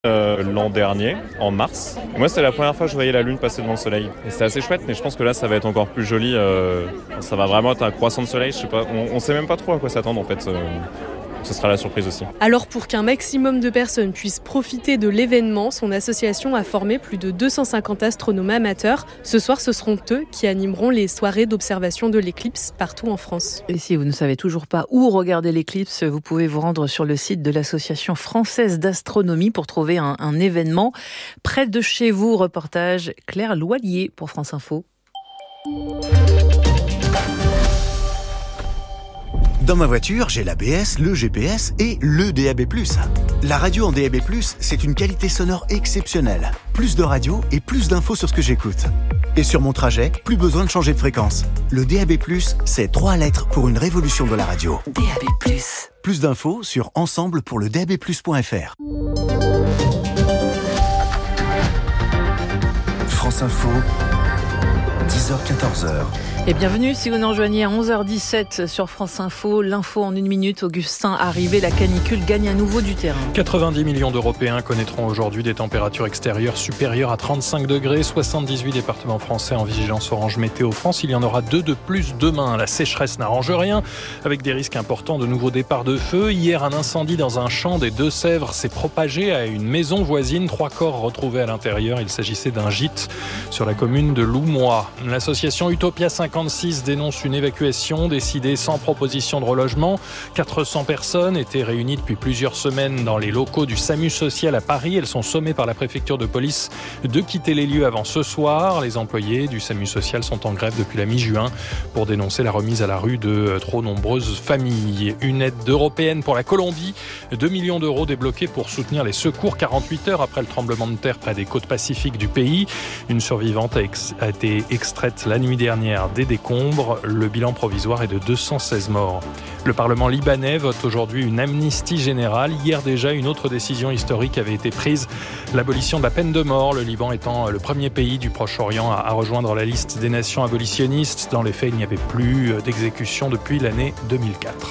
L'an dernier, en mars. Moi, c'était la première fois que je voyais la lune passer devant le soleil. Et c'était assez chouette, mais je pense que là, ça va être encore plus joli. Ça va vraiment être un croissant de soleil. Je sais pas, on sait même pas trop à quoi s'attendre en fait. Ce sera la surprise aussi. Alors pour qu'un maximum de personnes puissent profiter de l'événement, son association a formé plus de 250 astronomes amateurs. Ce soir, ce seront eux qui animeront les soirées d'observation de l'éclipse partout en France. Et si vous ne savez toujours pas où regarder l'éclipse, vous pouvez vous rendre sur le site de l'Association française d'astronomie pour trouver un événement près de chez vous. Reportage Claire Loilier pour France Info. Dans ma voiture, j'ai l'ABS, le GPS et le DAB+. La radio en DAB+, c'est une qualité sonore exceptionnelle. Plus de radio et plus d'infos sur ce que j'écoute. Et sur mon trajet, plus besoin de changer de fréquence. Le DAB+, c'est 3 lettres pour une révolution de la radio. DAB+. Plus d'infos sur ensemble-pour-le-DAB+.fr. France Info, 10h-14h. Et bienvenue si vous nous rejoignez à 11h17 sur France Info. L'info en une minute, Augustin arrivé, la canicule gagne à nouveau du terrain. 90 millions d'Européens connaîtront aujourd'hui des températures extérieures supérieures à 35 degrés. 78 départements français en vigilance orange météo France. Il y en aura 2 de plus demain. La sécheresse n'arrange rien, avec des risques importants de nouveaux départs de feu. Hier, un incendie dans un champ des Deux-Sèvres s'est propagé à une maison voisine. 3 corps retrouvés à l'intérieur. Il s'agissait d'un gîte sur la commune de Loumois. L'association Utopia 56 dénonce une évacuation décidée sans proposition de relogement. 400 personnes étaient réunies depuis plusieurs semaines dans les locaux du SAMU social à Paris. Elles sont sommées par la préfecture de police de quitter les lieux avant ce soir. Les employés du SAMU social sont en grève depuis la mi-juin pour dénoncer la remise à la rue de trop nombreuses familles. Une aide européenne pour la Colombie. 2 millions d'euros débloqués pour soutenir les secours 48 heures après le tremblement de terre près des côtes pacifiques du pays. Une survivante a été extraite la nuit dernière des décombres. Le bilan provisoire est de 216 morts. Le Parlement libanais vote aujourd'hui une amnistie générale. Hier déjà, une autre décision historique avait été prise, l'abolition de la peine de mort, le Liban étant le premier pays du Proche-Orient à rejoindre la liste des nations abolitionnistes. Dans les faits, il n'y avait plus d'exécution depuis l'année 2004.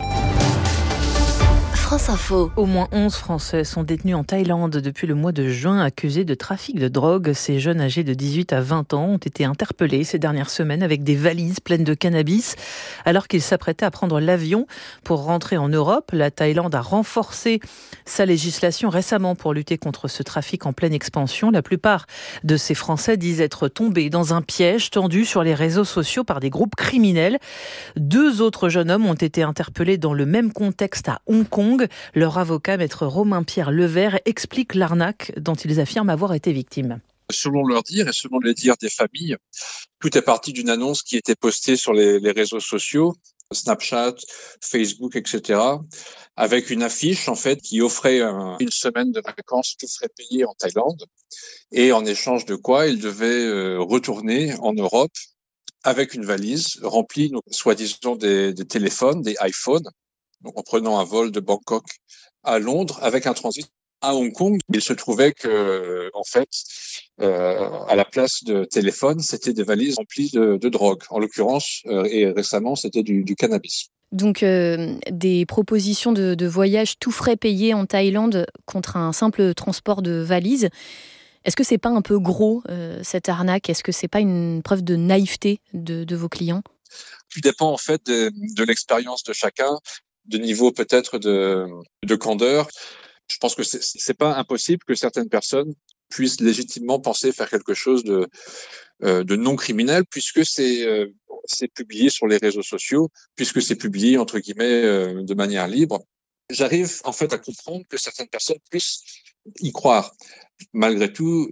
France Info. Au moins 11 Français sont détenus en Thaïlande depuis le mois de juin, accusés de trafic de drogue. Ces jeunes âgés de 18 à 20 ans ont été interpellés ces dernières semaines avec des valises pleines de cannabis, alors qu'ils s'apprêtaient à prendre l'avion pour rentrer en Europe. La Thaïlande a renforcé sa législation récemment pour lutter contre ce trafic en pleine expansion. La plupart de ces Français disent être tombés dans un piège tendu sur les réseaux sociaux par des groupes criminels. 2 autres jeunes hommes ont été interpellés dans le même contexte à Hong Kong. Leur avocat, maître Romain-Pierre Levert, explique l'arnaque dont ils affirment avoir été victimes. Selon leur dire et selon les dires des familles, tout est parti d'une annonce qui était postée sur les réseaux sociaux, Snapchat, Facebook, etc., avec une affiche en fait qui offrait une semaine de vacances tout frais payés en Thaïlande, et en échange de quoi ils devaient retourner en Europe avec une valise remplie, donc, soi-disant des téléphones, des iPhones. Donc, en prenant un vol de Bangkok à Londres avec un transit à Hong Kong. Il se trouvait que, en fait, à la place de téléphone, c'était des valises remplies de drogue. En l'occurrence, et récemment, c'était du cannabis. Donc, des propositions de voyage tout frais payés en Thaïlande contre un simple transport de valises. Est-ce que c'est pas un peu gros, cette arnaque ? Est-ce que c'est pas une preuve de naïveté de vos clients ? Tout dépend, en fait, de l'expérience de chacun, de niveau peut-être de candeur. Je pense que c'est pas impossible que certaines personnes puissent légitimement penser faire quelque chose de non criminel, puisque c'est publié sur les réseaux sociaux, puisque c'est publié entre guillemets de manière libre. J'arrive en fait à comprendre que certaines personnes puissent y croire. Malgré tout,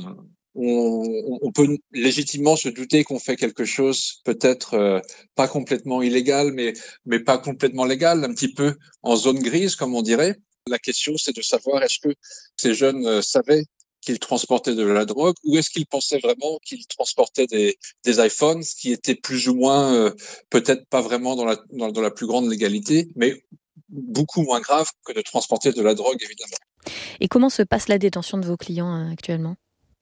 on peut légitimement se douter qu'on fait quelque chose peut-être pas complètement illégal, mais pas complètement légal, un petit peu en zone grise, comme on dirait. La question, c'est de savoir est-ce que ces jeunes savaient qu'ils transportaient de la drogue, ou est-ce qu'ils pensaient vraiment qu'ils transportaient des iPhones, ce qui était plus ou moins peut-être pas vraiment dans la plus grande légalité, mais beaucoup moins grave que de transporter de la drogue, évidemment. Et comment se passe la détention de vos clients actuellement ?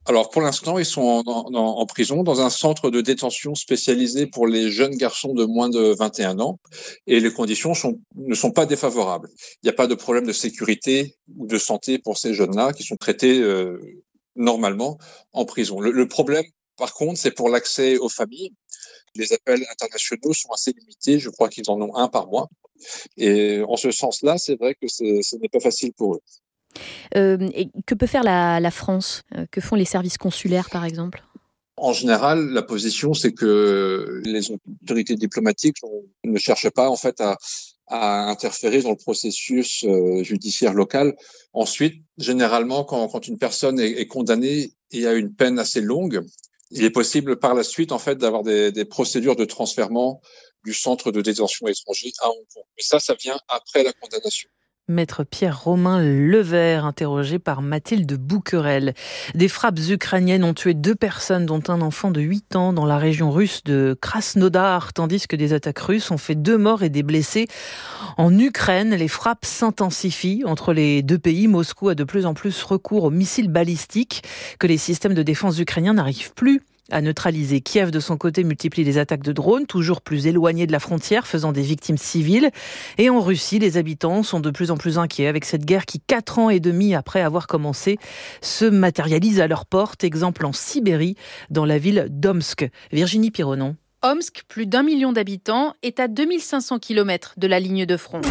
Alors pour l'instant, ils sont en prison dans un centre de détention spécialisé pour les jeunes garçons de moins de 21 ans et les conditions ne sont pas défavorables. Il n'y a pas de problème de sécurité ou de santé pour ces jeunes-là qui sont traités normalement en prison. Le problème, par contre, c'est pour l'accès aux familles. Les appels internationaux sont assez limités. Je crois qu'ils en ont un par mois. Et en ce sens-là, c'est vrai que ce n'est pas facile pour eux. Et que peut faire la France ? Que font les services consulaires, par exemple ? En général, la position, c'est que les autorités diplomatiques ne cherchent pas en fait à interférer dans le processus judiciaire local. Ensuite, généralement, quand une personne est condamnée et a une peine assez longue, il est possible par la suite en fait d'avoir des procédures de transfèrement du centre de détention étranger à Hong Kong. Mais ça vient après la condamnation. Maître Pierre-Romain Levert, interrogé par Mathilde Bouquerel. Des frappes ukrainiennes ont tué 2 personnes, dont un enfant de 8 ans, dans la région russe de Krasnodar, tandis que des attaques russes ont fait 2 morts et des blessés. En Ukraine, les frappes s'intensifient entre les 2 pays. Moscou a de plus en plus recours aux missiles balistiques que les systèmes de défense ukrainiens n'arrivent plus à neutraliser. Kiev, de son côté, multiplie les attaques de drones, toujours plus éloignées de la frontière, faisant des victimes civiles. Et en Russie, les habitants sont de plus en plus inquiets avec cette guerre qui, 4 ans et demi après avoir commencé, se matérialise à leur porte. Exemple en Sibérie, dans la ville d'Omsk. Virginie Pironon. Omsk, plus d'1 million d'habitants, est à 2500 km de la ligne de front.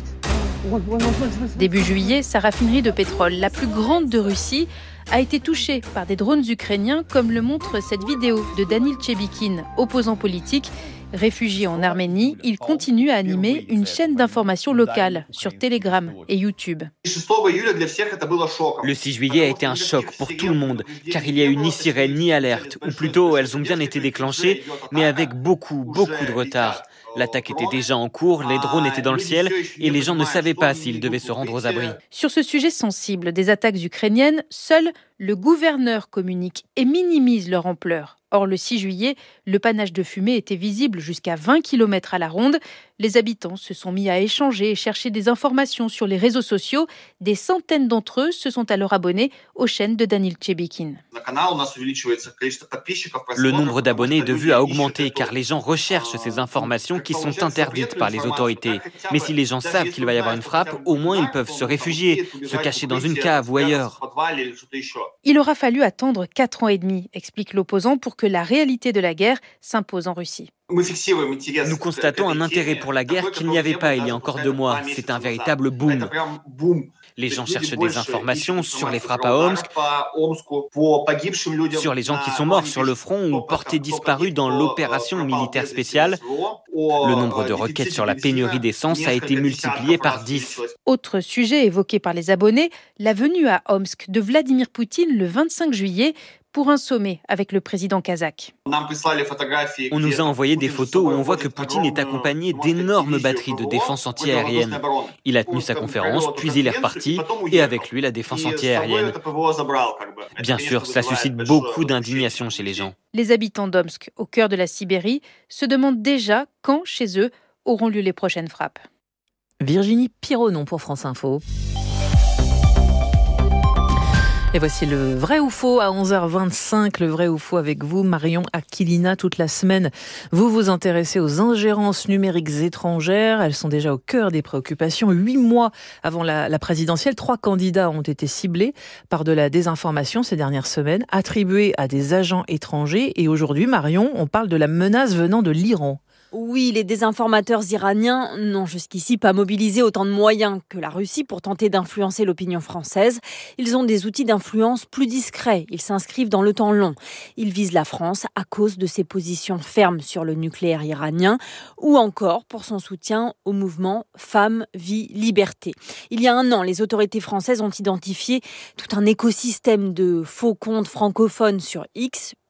Début juillet, sa raffinerie de pétrole, la plus grande de Russie, a été touchée par des drones ukrainiens, comme le montre cette vidéo de Danil Tchebikin, opposant politique. Réfugié en Arménie, il continue à animer une chaîne d'information locale sur Telegram et YouTube. Le 6 juillet a été un choc pour tout le monde, car il n'y a eu ni sirène ni alerte, ou plutôt elles ont bien été déclenchées, mais avec beaucoup de retard. L'attaque était déjà en cours, les drones étaient dans le ciel et les gens ne savaient pas s'ils devaient se rendre aux abris. Sur ce sujet sensible des attaques ukrainiennes, seul le gouverneur communique et minimise leur ampleur. Or, le 6 juillet, le panache de fumée était visible jusqu'à 20 km à la ronde. Les habitants se sont mis à échanger et chercher des informations sur les réseaux sociaux. Des centaines d'entre eux se sont alors abonnés aux chaînes de Danil Tchebikin. Le nombre d'abonnés et de vues a augmenté car les gens recherchent ces informations qui sont interdites par les autorités. Mais si les gens savent qu'il va y avoir une frappe, au moins ils peuvent se réfugier, se cacher dans une cave ou ailleurs. Il aura fallu attendre 4 ans et demi, explique l'opposant, pour que la réalité de la guerre s'impose en Russie. Nous constatons un intérêt pour la guerre qu'il n'y avait pas il y a encore 2 mois. C'est un véritable boom. Les gens cherchent des informations sur les frappes à Omsk, sur les gens qui sont morts sur le front ou portés disparus dans l'opération militaire spéciale. Le nombre de requêtes sur la pénurie d'essence a été multiplié par 10. Autre sujet évoqué par les abonnés, la venue à Omsk de Vladimir Poutine le 25 juillet pour un sommet avec le président kazakh. On nous a envoyé des photos où on voit que Poutine est accompagné d'énormes batteries de défense anti-aérienne. Il a tenu sa conférence, puis il est reparti, et avec lui la défense anti-aérienne. Bien sûr, cela suscite beaucoup d'indignation chez les gens. Les habitants d'Omsk, au cœur de la Sibérie, se demandent déjà quand, chez eux, auront lieu les prochaines frappes. Virginie Pironon pour France Info. Et voici le vrai ou faux à 11h25. Le vrai ou faux avec vous, Marion Aquilina. Toute la semaine, vous vous intéressez aux ingérences numériques étrangères. Elles sont déjà au cœur des préoccupations. 8 mois avant la présidentielle, 3 candidats ont été ciblés par de la désinformation ces dernières semaines, attribuée à des agents étrangers. Et aujourd'hui, Marion, on parle de la menace venant de l'Iran. Oui, les désinformateurs iraniens n'ont jusqu'ici pas mobilisé autant de moyens que la Russie pour tenter d'influencer l'opinion française. Ils ont des outils d'influence plus discrets. Ils s'inscrivent dans le temps long. Ils visent la France à cause de ses positions fermes sur le nucléaire iranien ou encore pour son soutien au mouvement Femmes, Vie, Liberté. Il y a 1 an, les autorités françaises ont identifié tout un écosystème de faux comptes francophones sur X,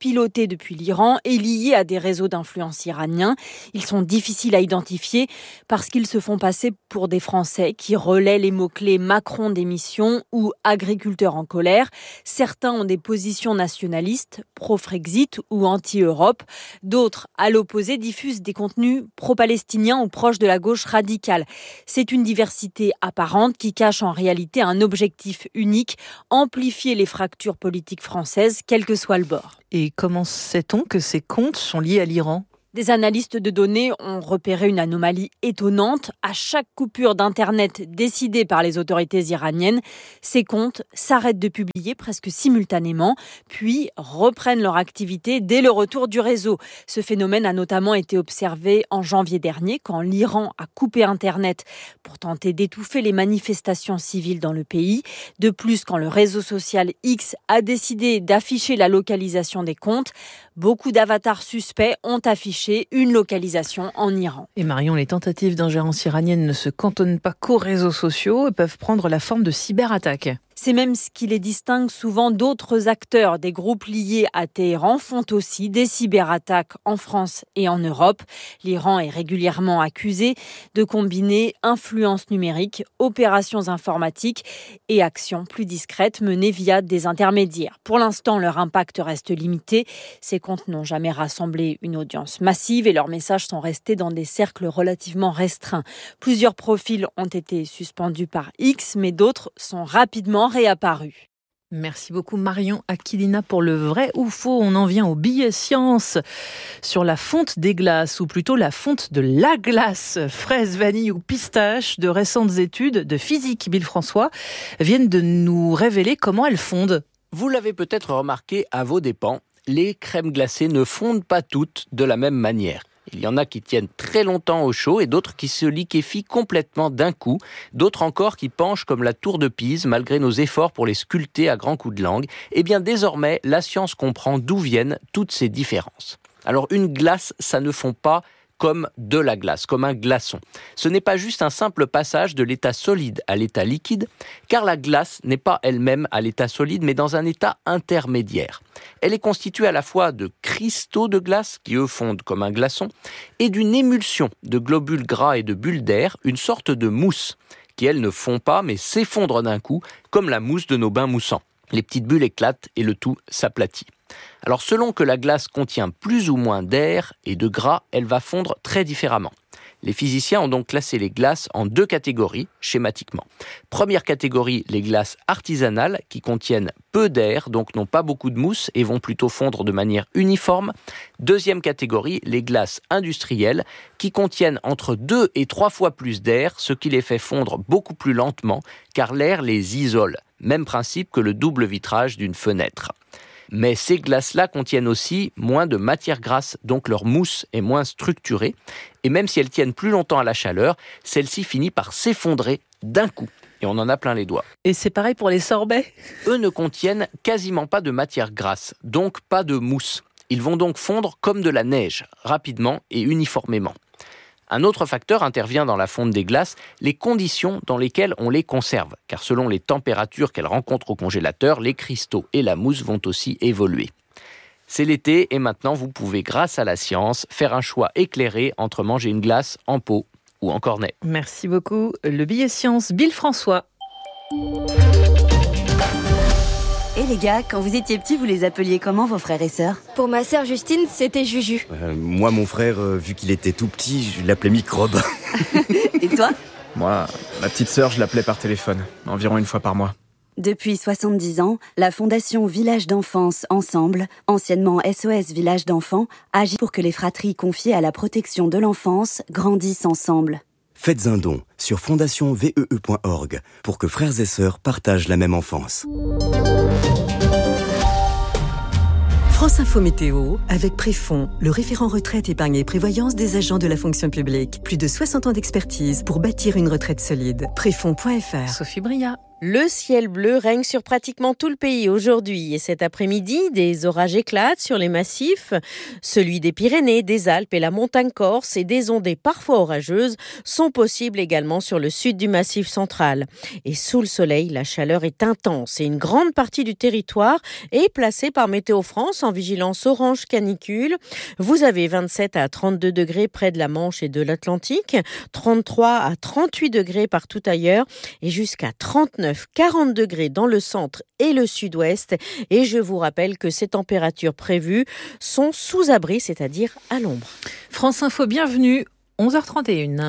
pilotés depuis l'Iran et liés à des réseaux d'influence iraniens. Ils sont difficiles à identifier parce qu'ils se font passer pour des Français qui relaient les mots-clés Macron démission ou agriculteurs en colère. Certains ont des positions nationalistes, pro-Frexit ou anti-Europe. D'autres, à l'opposé, diffusent des contenus pro-palestiniens ou proches de la gauche radicale. C'est une diversité apparente qui cache en réalité un objectif unique, amplifier les fractures politiques françaises, quel que soit le bord. Et comment sait-on que ces comptes sont liés à l'Iran ? Des analystes de données ont repéré une anomalie étonnante. À chaque coupure d'Internet décidée par les autorités iraniennes, ces comptes s'arrêtent de publier presque simultanément, puis reprennent leur activité dès le retour du réseau. Ce phénomène a notamment été observé en janvier dernier, quand l'Iran a coupé Internet pour tenter d'étouffer les manifestations civiles dans le pays. De plus, quand le réseau social X a décidé d'afficher la localisation des comptes, beaucoup d'avatars suspects ont affiché une localisation en Iran. Et Marion, les tentatives d'ingérence iranienne ne se cantonnent pas qu'aux réseaux sociaux et peuvent prendre la forme de cyberattaques. C'est même ce qui les distingue souvent d'autres acteurs. Des groupes liés à Téhéran font aussi des cyberattaques en France et en Europe. L'Iran est régulièrement accusé de combiner influence numérique, opérations informatiques et actions plus discrètes menées via des intermédiaires. Pour l'instant, leur impact reste limité. Ces comptes n'ont jamais rassemblé une audience massive et leurs messages sont restés dans des cercles relativement restreints. Plusieurs profils ont été suspendus par X, mais d'autres sont rapidement réapparu. Merci beaucoup Marion Aquilina pour le vrai ou faux. On en vient au billet science sur la fonte des glaces, ou plutôt la fonte de la glace. Fraise, vanille ou pistache, de récentes études de physique, Bill François, viennent de nous révéler comment elles fondent. Vous l'avez peut-être remarqué à vos dépens, les crèmes glacées ne fondent pas toutes de la même manière. Il y en a qui tiennent très longtemps au chaud et d'autres qui se liquéfient complètement d'un coup. D'autres encore qui penchent comme la tour de Pise malgré nos efforts pour les sculpter à grands coups de langue. Eh bien désormais, la science comprend d'où viennent toutes ces différences. Alors une glace, ça ne fond pas comme de la glace, comme un glaçon. Ce n'est pas juste un simple passage de l'état solide à l'état liquide, car la glace n'est pas elle-même à l'état solide, mais dans un état intermédiaire. Elle est constituée à la fois de cristaux de glace, qui eux fondent comme un glaçon, et d'une émulsion de globules gras et de bulles d'air, une sorte de mousse, qui elle ne fond pas, mais s'effondre d'un coup, comme la mousse de nos bains moussants. Les petites bulles éclatent et le tout s'aplatit. Alors selon que la glace contient plus ou moins d'air et de gras, elle va fondre très différemment. Les physiciens ont donc classé les glaces en deux catégories, schématiquement. Première catégorie, les glaces artisanales qui contiennent peu d'air, donc n'ont pas beaucoup de mousse et vont plutôt fondre de manière uniforme. Deuxième catégorie, les glaces industrielles qui contiennent entre 2 et 3 fois plus d'air, ce qui les fait fondre beaucoup plus lentement car l'air les isole. Même principe que le double vitrage d'une fenêtre. Mais ces glaces-là contiennent aussi moins de matière grasse, donc leur mousse est moins structurée. Et même si elles tiennent plus longtemps à la chaleur, celle-ci finit par s'effondrer d'un coup. Et on en a plein les doigts. Et c'est pareil pour les sorbets ? Eux ne contiennent quasiment pas de matière grasse, donc pas de mousse. Ils vont donc fondre comme de la neige, rapidement et uniformément. Un autre facteur intervient dans la fonte des glaces, les conditions dans lesquelles on les conserve. Car selon les températures qu'elles rencontrent au congélateur, les cristaux et la mousse vont aussi évoluer. C'est l'été et maintenant vous pouvez, grâce à la science, faire un choix éclairé entre manger une glace en pot ou en cornet. Merci beaucoup. Le billet science, Bill François. Et les gars, quand vous étiez petits, vous les appeliez comment vos frères et sœurs ? Pour ma sœur Justine, c'était Juju. Moi, mon frère, vu qu'il était tout petit, je l'appelais Microbe. Et toi ? Moi, ma petite sœur, je l'appelais par téléphone, environ une fois par mois. Depuis 70 ans, la Fondation Village d'Enfance Ensemble, anciennement SOS Village d'Enfants, agit pour que les fratries confiées à la protection de l'enfance grandissent ensemble. Faites un don sur fondationvee.org pour que frères et sœurs partagent la même enfance. France Info Météo, avec Préfond, le référent retraite, épargne et prévoyance des agents de la fonction publique. Plus de 60 ans d'expertise pour bâtir une retraite solide. Préfond.fr. Sophie Bria. Le ciel bleu règne sur pratiquement tout le pays aujourd'hui et cet après-midi, des orages éclatent sur les massifs. Celui des Pyrénées, des Alpes et la montagne corse et des ondées parfois orageuses sont possibles également sur le sud du massif central. Et sous le soleil, la chaleur est intense et une grande partie du territoire est placée par Météo France en vigilance orange canicule. Vous avez 27 à 32 degrés près de la Manche et de l'Atlantique, 33 à 38 degrés partout ailleurs et jusqu'à 39-40 degrés dans le centre et le sud-ouest. Et je vous rappelle que ces températures prévues sont sous abri, c'est-à-dire à l'ombre. France Info, bienvenue, 11h31.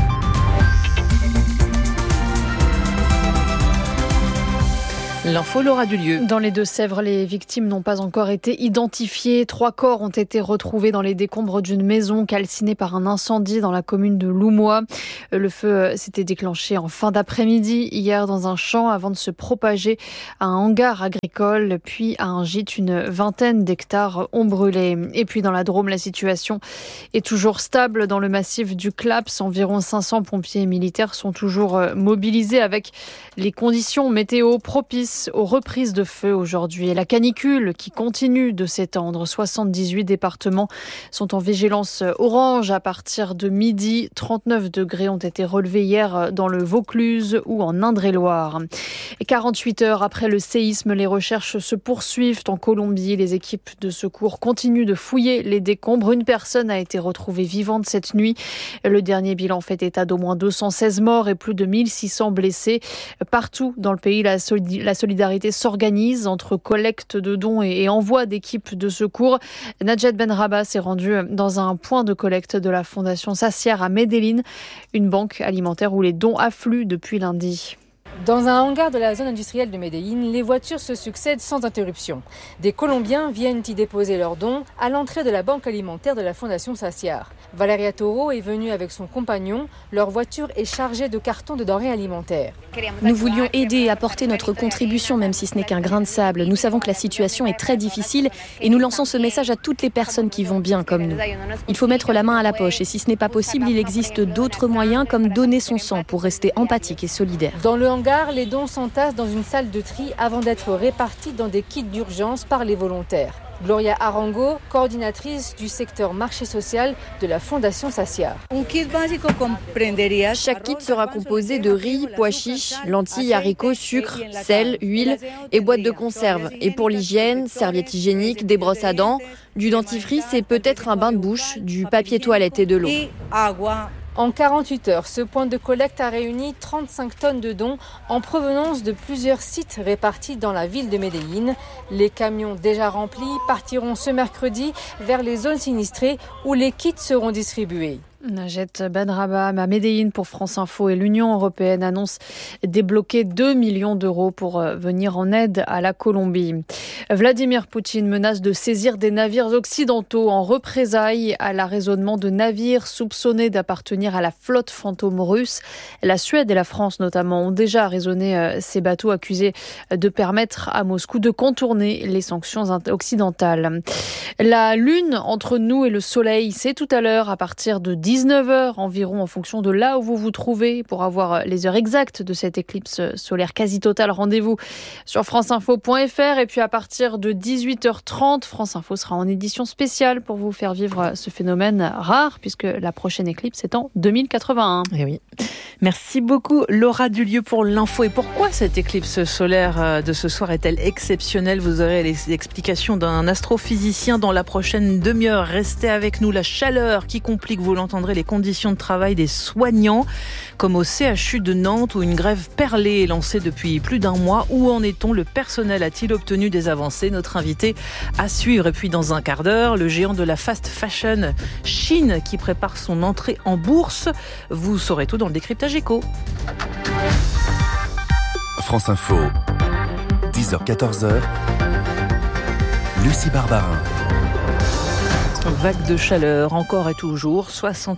L'info, Laura Dulieu. Dans les Deux-Sèvres, les victimes n'ont pas encore été identifiées. 3 corps ont été retrouvés dans les décombres d'une maison calcinée par un incendie dans la commune de Loumois. Le feu s'était déclenché en fin d'après-midi hier dans un champ avant de se propager à un hangar agricole, puis à un gîte. Une vingtaine d'hectares ont brûlé. Et puis dans la Drôme, la situation est toujours stable dans le massif du Claps. Environ 500 pompiers et militaires sont toujours mobilisés avec les conditions météo propices aux reprises de feu aujourd'hui. Et la canicule qui continue de s'étendre. 78 départements sont en vigilance orange à partir de midi. 39 degrés ont été relevés hier dans le Vaucluse ou en Indre-et-Loire. Et 48 heures après le séisme, les recherches se poursuivent en Colombie. Les équipes de secours continuent de fouiller les décombres. Une personne a été retrouvée vivante cette nuit. Le dernier bilan fait état d'au moins 216 morts et plus de 1600 blessés. Partout dans le pays, la solidarité s'organise entre collecte de dons et envoi d'équipes de secours. Najat Benrabah s'est rendue dans un point de collecte de la Fondation Sacière à Medellín, une banque alimentaire où les dons affluent depuis lundi. Dans un hangar de la zone industrielle de Medellín, les voitures se succèdent sans interruption. Des Colombiens viennent y déposer leurs dons à l'entrée de la banque alimentaire de la Fondation Sacière. Valeria Toro est venue avec son compagnon. Leur voiture est chargée de cartons de denrées alimentaires. Nous voulions aider et apporter notre contribution, même si ce n'est qu'un grain de sable. Nous savons que la situation est très difficile et nous lançons ce message à toutes les personnes qui vont bien comme nous. Il faut mettre la main à la poche et si ce n'est pas possible, il existe d'autres moyens comme donner son sang pour rester empathique et solidaire. Dans le hangar, les dons s'entassent dans une salle de tri avant d'être répartis dans des kits d'urgence par les volontaires. Gloria Arango, coordinatrice du secteur marché social de la Fondation Sacière. Chaque kit sera composé de riz, pois chiches, lentilles, haricots, sucre, sel, huile et boîtes de conserve. Et pour l'hygiène, serviettes hygiéniques, des brosses à dents, du dentifrice et peut-être un bain de bouche, du papier toilette et de l'eau. En 48 heures, ce point de collecte a réuni 35 tonnes de dons en provenance de plusieurs sites répartis dans la ville de Medellín. Les camions déjà remplis partiront ce mercredi vers les zones sinistrées où les kits seront distribués. Najat Benrabah à Medellín pour France Info et l'Union européenne annonce débloquer 2 millions d'euros pour venir en aide à la Colombie. Vladimir Poutine menace de saisir des navires occidentaux en représailles à l'arraisonnement de navires soupçonnés d'appartenir à la flotte fantôme russe. La Suède et la France notamment ont déjà arraisonné ces bateaux accusés de permettre à Moscou de contourner les sanctions occidentales. La lune entre nous et le soleil, c'est tout à l'heure à partir de 19h environ en fonction de là où vous vous trouvez pour avoir les heures exactes de cette éclipse solaire quasi totale. Rendez-vous sur franceinfo.fr et puis à partir de 18h30, France Info sera en édition spéciale pour vous faire vivre ce phénomène rare puisque la prochaine éclipse est en 2081. Eh oui. Merci beaucoup Laura Dulieu pour l'info. Et pourquoi cette éclipse solaire de ce soir est-elle exceptionnelle? Vous aurez les explications d'un astrophysicien dans la prochaine demi-heure. Restez avec nous. La chaleur qui complique, vous l'entendrez, les conditions de travail des soignants, comme au CHU de Nantes où une grève perlée est lancée depuis plus d'un mois. Où en est-on? Le personnel a-t-il obtenu des avancées? Notre invité à suivre. Et puis dans un quart d'heure, le géant de la fast fashion Chine qui prépare son entrée en bourse. Vous saurez tout dans le décryptage éco. France Info, 10h-14h, Lucie Barbarin. Vague de chaleur, encore et toujours.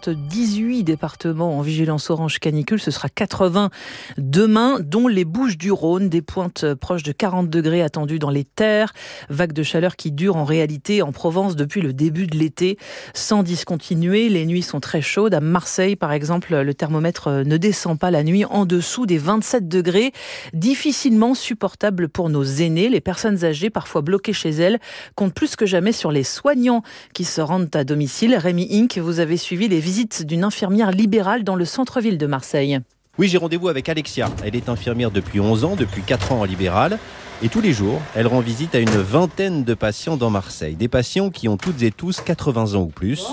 78 départements en vigilance orange canicule. Ce sera 80 demain, dont les Bouches-du-Rhône. Des pointes proches de 40 degrés attendues dans les terres. Vague de chaleur qui dure en réalité en Provence depuis le début de l'été, sans discontinuer. Les nuits sont très chaudes. À Marseille, par exemple, le thermomètre ne descend pas la nuit en dessous des 27 degrés. Difficilement supportable pour nos aînés. Les personnes âgées, parfois bloquées chez elles, comptent plus que jamais sur les soignants qui se rendent à domicile. Rémi Inc, vous avez suivi les visites d'une infirmière libérale dans le centre-ville de Marseille. Oui, j'ai rendez-vous avec Alexia. Elle est infirmière depuis 11 ans, depuis 4 ans en libéral. Et tous les jours, elle rend visite à une vingtaine de patients dans Marseille. Des patients qui ont toutes et tous 80 ans ou plus.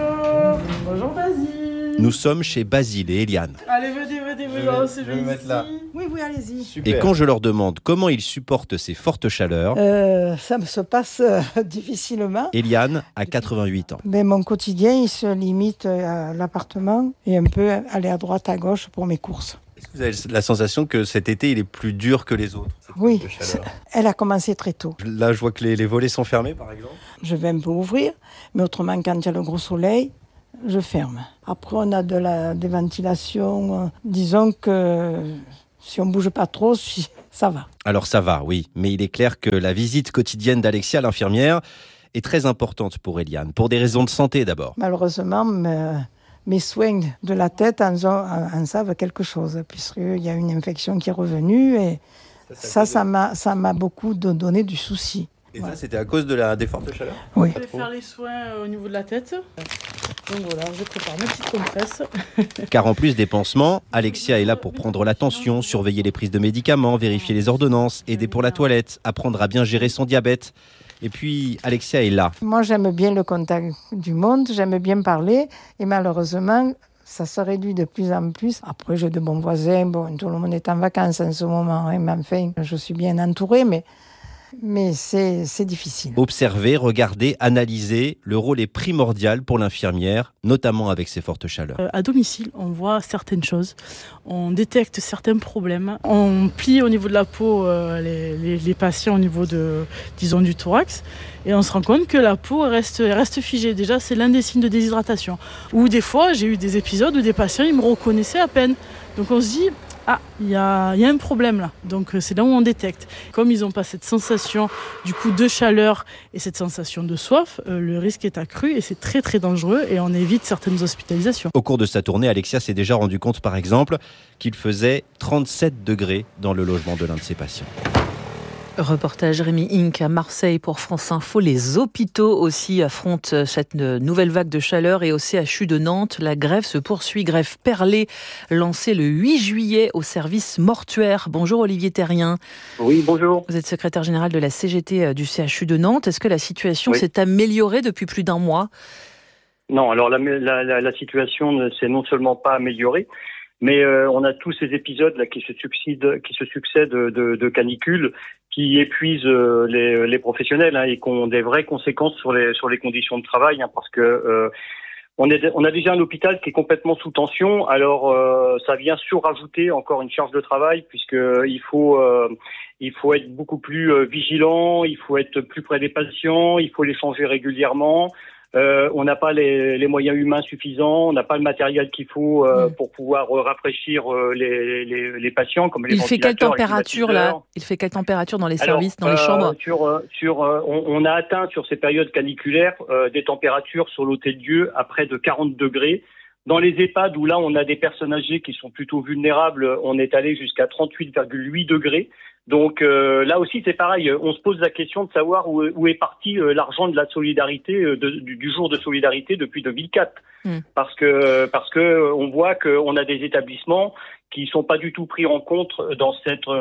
Bonjour Basile. Nous sommes chez Basile et Eliane. Allez, venez, je vais me mettre là. Oui, allez-y. Super. Et quand je leur demande comment ils supportent ces fortes chaleurs, ça me se passe difficilement. Eliane a 88 ans. Mais mon quotidien, il se limite à l'appartement et un peu aller à droite, à gauche pour mes courses. Est-ce que vous avez la sensation que cet été, il est plus dur que les autres? Oui, elle a commencé très tôt. Là, je vois que les volets sont fermés, par exemple. Je vais un peu ouvrir, mais autrement, quand il y a le gros soleil, je ferme. Après, on a des ventilations. Disons que si on ne bouge pas trop, ça va. Alors ça va, oui. Mais il est clair que la visite quotidienne d'Alexia, l'infirmière, est très importante pour Eliane. Pour des raisons de santé d'abord. Malheureusement, mes soins de la tête en savent quelque chose. Puisqu'il y a une infection qui est revenue. Et ça m'a beaucoup donné du souci. Et ça, c'était à cause des fortes chaleurs? Oui. Je vais faire les soins au niveau de la tête. Donc voilà, je prépare mes petites compresses. Car en plus des pansements, Alexia est là pour prendre la tension, surveiller les prises de médicaments, vérifier les ordonnances, aider pour la toilette, apprendre à bien gérer son diabète. Et puis, Alexia est là. Moi, j'aime bien le contact du monde, j'aime bien parler. Et malheureusement, ça se réduit de plus en plus. Après, j'ai de bons voisins. Bon, tout le monde est en vacances en ce moment. Hein, mais enfin, je suis bien entourée, mais c'est difficile. Observer, regarder, analyser, le rôle est primordial pour l'infirmière, notamment avec ces fortes chaleurs. À domicile, on voit certaines choses, on détecte certains problèmes, on plie au niveau de la peau les patients au niveau du thorax, et on se rend compte que la peau reste figée. Déjà, c'est l'un des signes de déshydratation. Ou des fois, j'ai eu des épisodes où des patients ils me reconnaissaient à peine. Donc on se dit, il y a un problème là. Donc c'est là où on détecte. Comme ils n'ont pas cette sensation du coup de chaleur et cette sensation de soif, le risque est accru et c'est très très dangereux et on évite certaines hospitalisations. Au cours de sa tournée, Alexia s'est déjà rendu compte par exemple qu'il faisait 37 degrés dans le logement de l'un de ses patients. Reportage Rémi Inc à Marseille pour France Info. Les hôpitaux aussi affrontent cette nouvelle vague de chaleur et au CHU de Nantes, la grève se poursuit. Grève perlée lancée le 8 juillet au service mortuaire. Bonjour Olivier Terrien. Oui, bonjour. Vous êtes secrétaire général de la CGT du CHU de Nantes. Est-ce que la situation s'est améliorée depuis plus d'un mois? Non, alors la situation ne s'est non seulement pas améliorée, mais on a tous ces épisodes là qui se succèdent de canicule qui épuisent les professionnels et qui ont des vraies conséquences sur les conditions de travail, parce que on a déjà un hôpital qui est complètement sous tension. Alors ça vient surajouter encore une charge de travail, puisque il faut être beaucoup plus vigilant, il faut être plus près des patients, il faut les changer régulièrement. On n'a pas les moyens humains suffisants, on n'a pas le matériel qu'il faut pour pouvoir rafraîchir les patients, comme les ventilateurs. Il fait quelle température là? Il fait quelle température dans les services, dans les chambres? On a atteint sur ces périodes caniculaires des températures sur l'hôtel-Dieu à près de 40 degrés. Dans les EHPAD, où là on a des personnes âgées qui sont plutôt vulnérables, on est allé jusqu'à 38,8 degrés. Donc là aussi c'est pareil, on se pose la question de savoir où est parti l'argent de la solidarité, du jour de solidarité depuis 2004. Parce que on voit qu'on a des établissements qui sont pas du tout pris en compte dans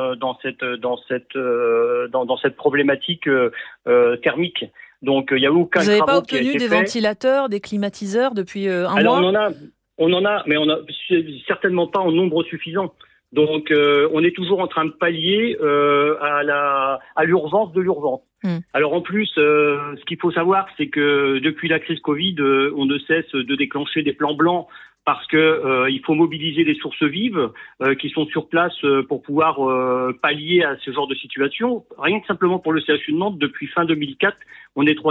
cette problématique thermique. Donc il y a aucun. Vous n'avez pas obtenu des ventilateurs, des climatiseurs depuis un mois? On en a, mais on a certainement pas en nombre suffisant. Donc, on est toujours en train de pallier à l'urgence de l'urgence. Alors en plus, ce qu'il faut savoir, c'est que depuis la crise Covid, on ne cesse de déclencher des plans blancs parce que il faut mobiliser les sources vives qui sont sur place pour pouvoir pallier à ce genre de situation. Rien que simplement pour le CHU de Nantes, depuis fin 2004, on est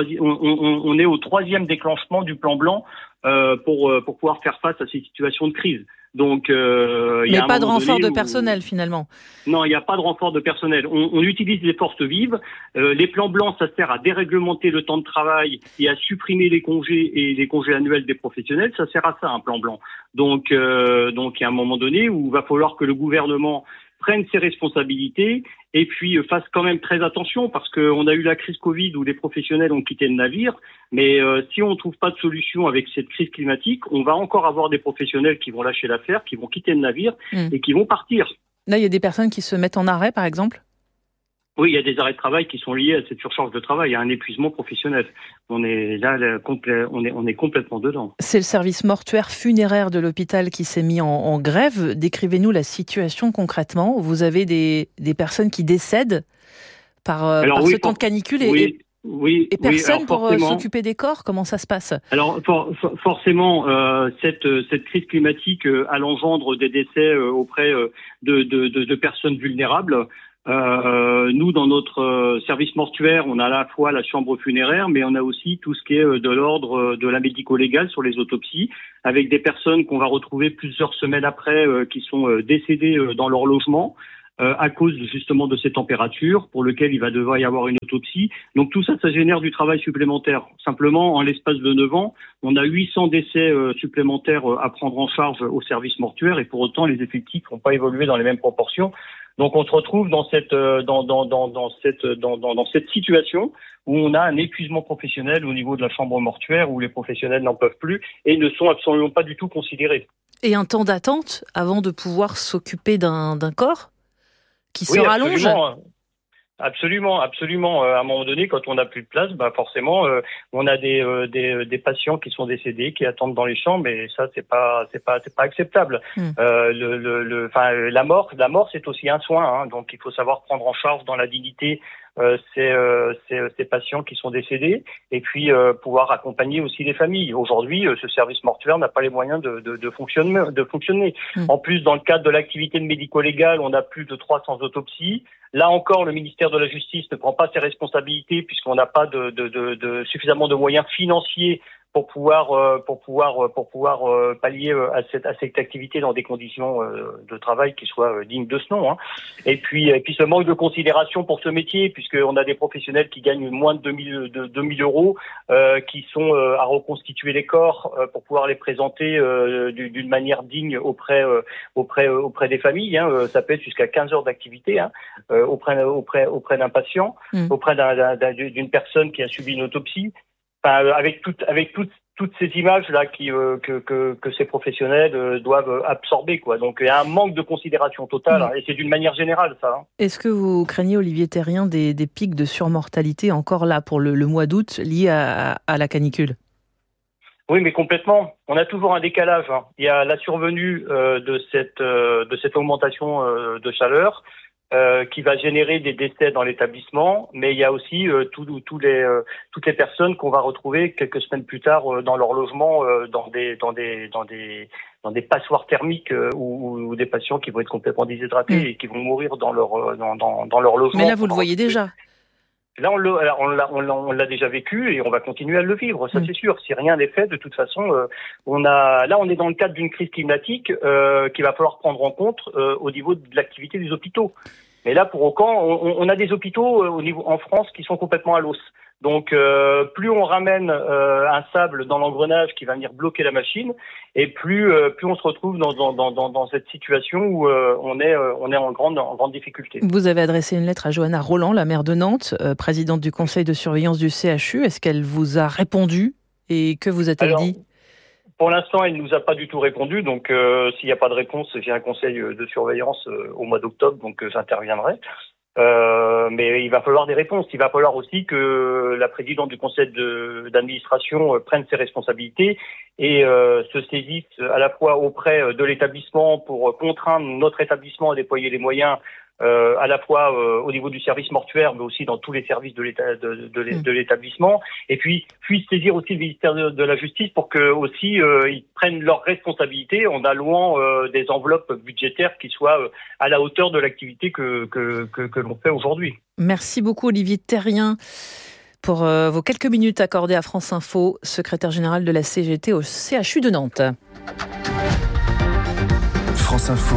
au 3e déclenchement du plan blanc pour pouvoir faire face à ces situations de crise. Donc, mais pas de renfort de personnel finalement. Non, il n'y a pas de renfort de personnel. On utilise les forces vives. Les plans blancs, ça sert à déréglementer le temps de travail et à supprimer les congés et les congés annuels des professionnels. Ça sert à ça, un plan blanc. Donc, il y a un moment donné où il va falloir que le gouvernement prenne ses responsabilités et puis fasse quand même très attention parce qu'on a eu la crise Covid où les professionnels ont quitté le navire, mais si on ne trouve pas de solution avec cette crise climatique, on va encore avoir des professionnels qui vont lâcher l'affaire, qui vont quitter le navire et qui vont partir. Là, il y a des personnes qui se mettent en arrêt, par exemple ? Oui, il y a des arrêts de travail qui sont liés à cette surcharge de travail, à un épuisement professionnel. On est là, on est complètement dedans. C'est le service mortuaire funéraire de l'hôpital qui s'est mis en grève. Décrivez-nous la situation concrètement. Vous avez des personnes qui décèdent par ce temps de canicule et personne pour s'occuper des corps. Comment ça se passe ? Alors forcément, cette crise climatique elle engendre des décès auprès de personnes vulnérables. Nous, dans notre service mortuaire, on a à la fois la chambre funéraire, mais on a aussi tout ce qui est de l'ordre de la médico-légale sur les autopsies, avec des personnes qu'on va retrouver plusieurs semaines après qui sont décédées dans leur logement à cause justement de ces températures pour lesquelles il va devoir y avoir une autopsie. Donc tout ça, ça génère du travail supplémentaire. Simplement, en l'espace de 9 ans, on a 800 décès supplémentaires à prendre en charge au service mortuaire et pour autant, les effectifs n'ont pas évolué dans les mêmes proportions. Donc on se retrouve dans cette situation où on a un épuisement professionnel au niveau de la chambre mortuaire où les professionnels n'en peuvent plus et ne sont absolument pas du tout considérés. Et un temps d'attente avant de pouvoir s'occuper d'un corps qui se rallonge. Absolument. À un moment donné, quand on n'a plus de place, forcément, on a des patients qui sont décédés, qui attendent dans les chambres, et ça, c'est pas acceptable. La mort, c'est aussi un soin, hein, donc il faut savoir prendre en charge dans la dignité ces patients qui sont décédés, et puis pouvoir accompagner aussi les familles. Aujourd'hui, ce service mortuaire n'a pas les moyens de fonctionner. En plus, dans le cadre de l'activité médico-légale, on a plus de 300 autopsies. Là encore, le ministère de la Justice ne prend pas ses responsabilités puisqu'on n'a pas de suffisamment de moyens financiers pour pouvoir pallier à cette activité dans des conditions de travail qui soient dignes de ce nom. Hein. Et puis ce manque de considération pour ce métier, puisqu'on a des professionnels qui gagnent moins de 2000 euros, qui sont à reconstituer les corps pour pouvoir les présenter d'une manière digne auprès des familles. Hein. Ça peut être jusqu'à 15 heures d'activité auprès d'un patient, auprès d'une personne qui a subi une autopsie. Avec toutes ces images là que ces professionnels doivent absorber quoi. Donc il y a un manque de considération totale et c'est d'une manière générale ça. Hein. Est-ce que vous craignez, Olivier Thérien, des pics de surmortalité encore là pour le mois d'août liés à la canicule ? Oui, mais complètement. On a toujours un décalage. Hein. Il y a la survenue de cette augmentation de chaleur. Qui va générer des décès dans l'établissement, mais il y a aussi toutes les personnes qu'on va retrouver quelques semaines plus tard dans leur logement, dans des passoires thermiques ou des patients qui vont être complètement déshydratés et qui vont mourir dans leur logement. Mais là, vous le voyez déjà. Là, on l'a déjà vécu et on va continuer à le vivre, ça c'est sûr. Si rien n'est fait, de toute façon, on est dans le cadre d'une crise climatique qu'il va falloir prendre en compte au niveau de l'activité des hôpitaux. Mais là, pour autant, on a des hôpitaux en France qui sont complètement à l'os. Donc, plus on ramène un sable dans l'engrenage qui va venir bloquer la machine, et plus on se retrouve dans cette situation où on est en grande difficulté. Vous avez adressé une lettre à Johanna Roland, la maire de Nantes, présidente du conseil de surveillance du CHU. Est-ce qu'elle vous a répondu et que vous a-t-elle dit ? Pour l'instant, elle ne nous a pas du tout répondu. Donc, s'il n'y a pas de réponse, j'ai un conseil de surveillance au mois d'octobre, donc j'interviendrai. Mais il va falloir des réponses. Il va falloir aussi que la présidente du conseil d'administration prenne ses responsabilités et se saisisse à la fois auprès de l'établissement pour contraindre notre établissement à déployer les moyens à la fois au niveau du service mortuaire, mais aussi dans tous les services de l'établissement, et puis saisir aussi le ministère de la Justice pour que aussi ils prennent leurs responsabilités en allouant des enveloppes budgétaires qui soient à la hauteur de l'activité que l'on fait aujourd'hui. Merci beaucoup Olivier Terrien pour vos quelques minutes accordées à France Info, secrétaire général de la CGT au CHU de Nantes. France Info.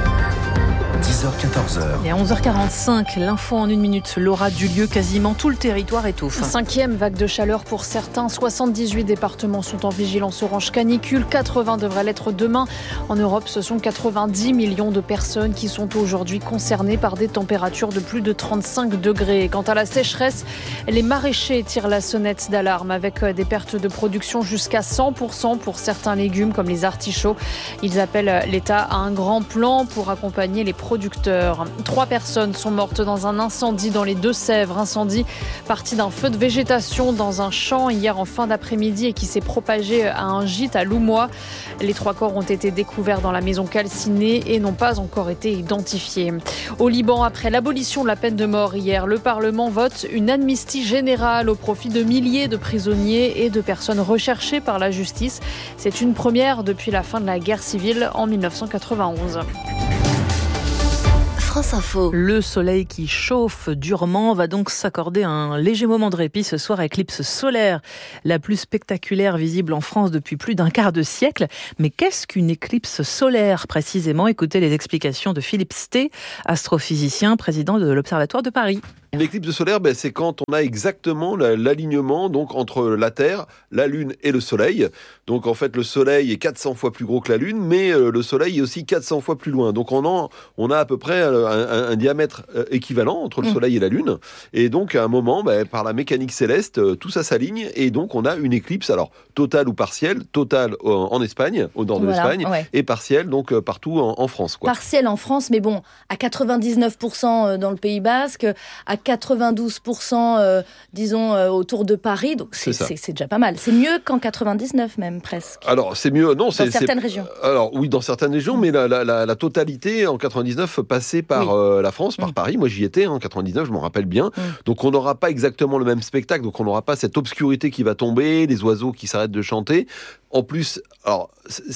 10h-14h. Et à 11h45, l'info en 1 minute. L'aura du lieu, quasiment tout le territoire étouffe. 5e vague de chaleur pour certains. 78 départements sont en vigilance orange canicule. 80 devraient l'être demain. En Europe, ce sont 90 millions de personnes qui sont aujourd'hui concernées par des températures de plus de 35 degrés. Quant à la sécheresse, les maraîchers tirent la sonnette d'alarme avec des pertes de production jusqu'à 100% pour certains légumes comme les artichauts. Ils appellent l'État à un grand plan pour accompagner les producteurs. 3 personnes sont mortes dans un incendie dans les Deux-Sèvres. Incendie parti d'un feu de végétation dans un champ hier en fin d'après-midi et qui s'est propagé à un gîte à Loumois. Les 3 corps ont été découverts dans la maison calcinée et n'ont pas encore été identifiés. Au Liban, après l'abolition de la peine de mort hier, le Parlement vote une amnistie générale au profit de milliers de prisonniers et de personnes recherchées par la justice. C'est une première depuis la fin de la guerre civile en 1991. Info. Le soleil qui chauffe durement va donc s'accorder un léger moment de répit ce soir. Éclipse solaire, la plus spectaculaire visible en France depuis plus d'un quart de siècle. Mais qu'est-ce qu'une éclipse solaire précisément? Écoutez les explications de Philippe Sté, astrophysicien, président de l'Observatoire de Paris. Une éclipse solaire, c'est quand on a exactement l'alignement donc entre la Terre, la Lune et le Soleil. Donc en fait, le Soleil est 400 fois plus gros que la Lune, mais le Soleil est aussi 400 fois plus loin. Donc on a à peu près un diamètre équivalent entre le Soleil et la Lune. Et donc à un moment, par la mécanique céleste, tout ça s'aligne et donc on a une éclipse, alors totale ou partielle, totale en Espagne, au nord de l'Espagne, et partielle donc partout en France. Partielle en France, mais bon, à 99% dans le Pays Basque, à 92% disons autour de Paris, donc c'est déjà pas mal. C'est mieux qu'en 99 même presque. Alors c'est mieux, non, dans certaines régions. Alors oui, dans certaines régions, mais la totalité en 99 passait par la France, par Paris. Moi j'y étais en 99, je m'en rappelle bien. Donc on n'aura pas exactement le même spectacle, donc on n'aura pas cette obscurité qui va tomber, les oiseaux qui s'arrêtent de chanter. En plus, alors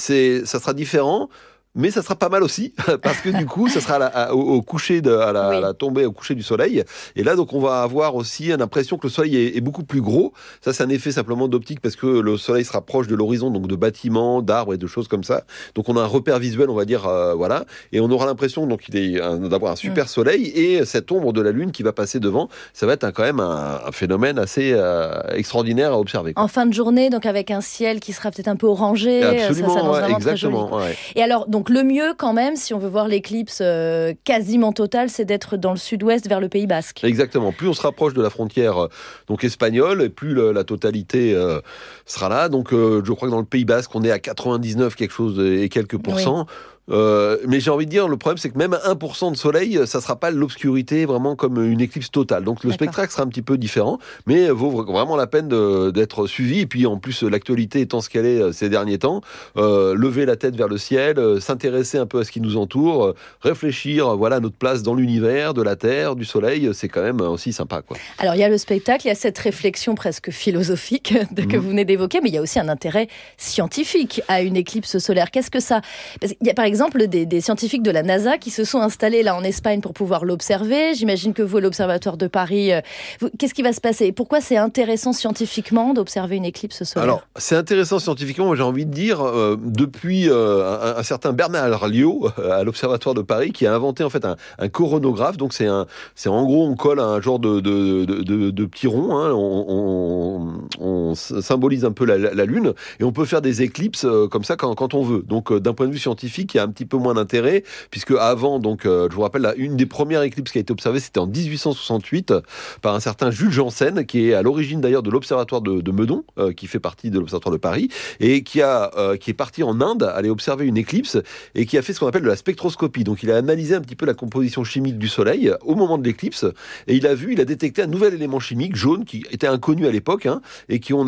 ça sera différent. Mais ça sera pas mal aussi, parce que du coup, ça sera au coucher à la tombée, au coucher du soleil. Et là, donc, on va avoir aussi l'impression que le soleil est beaucoup plus gros. Ça, c'est un effet simplement d'optique, parce que le soleil sera proche de l'horizon, donc de bâtiments, d'arbres et de choses comme ça. Donc, on a un repère visuel, on va dire, voilà. Et on aura l'impression, donc, d'avoir un super soleil et cette ombre de la Lune qui va passer devant. Ça va être quand même un phénomène assez extraordinaire à observer. En fin de journée, donc, avec un ciel qui sera peut-être un peu orangé. Absolument, ça vraiment exactement. Très joli. Et alors, donc le mieux quand même, si on veut voir l'éclipse quasiment totale, c'est d'être dans le sud-ouest vers le Pays Basque. Exactement. Plus on se rapproche de la frontière donc espagnole, et plus la totalité sera là. Donc je crois que dans le Pays Basque, on est à 99 quelque chose et quelques pourcents. Mais j'ai envie de dire, le problème c'est que même 1% de soleil, ça sera pas l'obscurité vraiment comme une éclipse totale. Donc le spectacle sera un petit peu différent, mais vaut vraiment la peine d'être suivi. Et puis en plus, l'actualité étant ce qu'elle est ces derniers temps, lever la tête vers le ciel, s'intéresser un peu à ce qui nous entoure, réfléchir à notre place dans l'univers, de la Terre, du soleil, c'est quand même aussi sympa, quoi. Alors il y a le spectacle, il y a cette réflexion presque philosophique que vous venez d'évoquer, mais il y a aussi un intérêt scientifique à une éclipse solaire. Qu'est-ce que ça... Il y a par exemple des scientifiques de la NASA qui se sont installés là en Espagne pour pouvoir l'observer. J'imagine que vous, à l'Observatoire de Paris, qu'est-ce qui va se passer? Pourquoi c'est intéressant scientifiquement d'observer une éclipse solaire? Alors, c'est intéressant scientifiquement, j'ai envie de dire, depuis un certain Bernard Liot, à l'Observatoire de Paris, qui a inventé en fait un coronographe. Donc c'est en gros, on colle un genre de petit rond, hein, on symbolise un peu la Lune, et on peut faire des éclipses comme ça quand on veut. Donc d'un point de vue scientifique, a un petit peu moins d'intérêt, puisque avant, donc, je vous rappelle, une des premières éclipses qui a été observée, c'était en 1868 par un certain Jules Janssen, qui est à l'origine d'ailleurs de l'observatoire de Meudon, qui fait partie de l'observatoire de Paris, et qui est parti en Inde aller observer une éclipse et qui a fait ce qu'on appelle de la spectroscopie. Donc il a analysé un petit peu la composition chimique du Soleil au moment de l'éclipse et il a détecté un nouvel élément chimique jaune qui était inconnu à l'époque et qu'on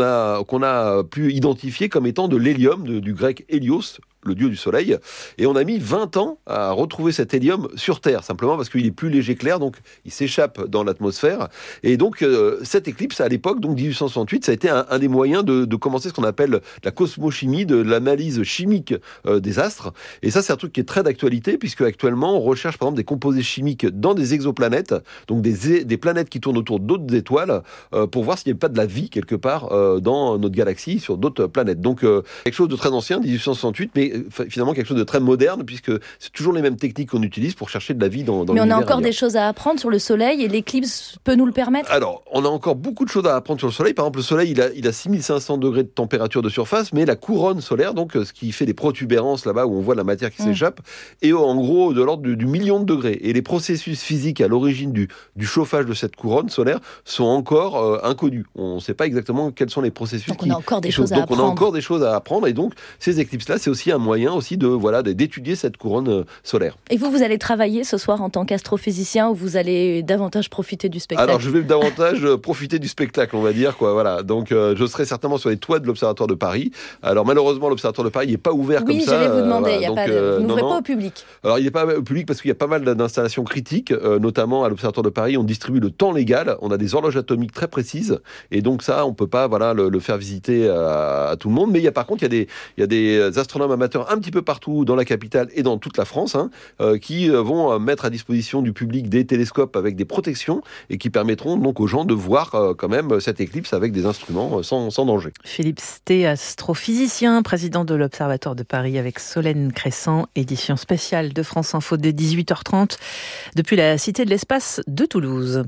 a pu identifier comme étant de l'hélium, du grec hélios, le dieu du soleil, et on a mis 20 ans à retrouver cet hélium sur Terre, simplement parce qu'il est plus léger que l'air, donc il s'échappe dans l'atmosphère, et donc cette éclipse, à l'époque, donc 1868, ça a été un des moyens de commencer ce qu'on appelle la cosmochimie, de l'analyse chimique des astres, et ça c'est un truc qui est très d'actualité, puisque actuellement on recherche par exemple des composés chimiques dans des exoplanètes, donc des planètes qui tournent autour d'autres étoiles, pour voir s'il n'y a pas de la vie quelque part dans notre galaxie, sur d'autres planètes. Donc quelque chose de très ancien, 1868, mais finalement quelque chose de très moderne, puisque c'est toujours les mêmes techniques qu'on utilise pour chercher de la vie dans l'univers. Mais on a encore des choses à apprendre sur le Soleil et l'éclipse peut nous le permettre. Alors, on a encore beaucoup de choses à apprendre sur le Soleil. Par exemple, le Soleil, il a 6500 degrés de température de surface, mais la couronne solaire, donc ce qui fait des protubérances là-bas où on voit la matière qui s'échappe, est en gros de l'ordre du million de degrés. Et les processus physiques à l'origine du chauffage de cette couronne solaire sont encore inconnus. On ne sait pas exactement quels sont les processus. Donc on a encore des choses à apprendre. Donc on a encore des choses à apprendre. Et donc ces éclipses-là, c'est aussi un moyen aussi d'étudier cette couronne solaire. Et vous allez travailler ce soir en tant qu'astrophysicien ou vous allez davantage profiter du spectacle? Alors je vais davantage profiter du spectacle, on va dire, quoi. Voilà. Donc je serai certainement sur les toits de l'Observatoire de Paris. Alors malheureusement l'Observatoire de Paris n'est pas ouvert comme ça. Oui, j'allais vous demander, vous n'ouvrez pas au public. Alors il n'est pas au public parce qu'il y a pas mal d'installations critiques, notamment à l'Observatoire de Paris, on distribue le temps légal, on a des horloges atomiques très précises, et donc ça on peut pas le faire visiter à tout le monde. Mais par contre il y a des astronomes amateurs un petit peu partout dans la capitale et dans toute la France, qui vont mettre à disposition du public des télescopes avec des protections et qui permettront donc aux gens de voir quand même cette éclipse avec des instruments sans danger. Philippe Sté, astrophysicien, président de l'Observatoire de Paris avec Solène Crescent, édition spéciale de France Info dès 18h30 depuis la Cité de l'Espace de Toulouse.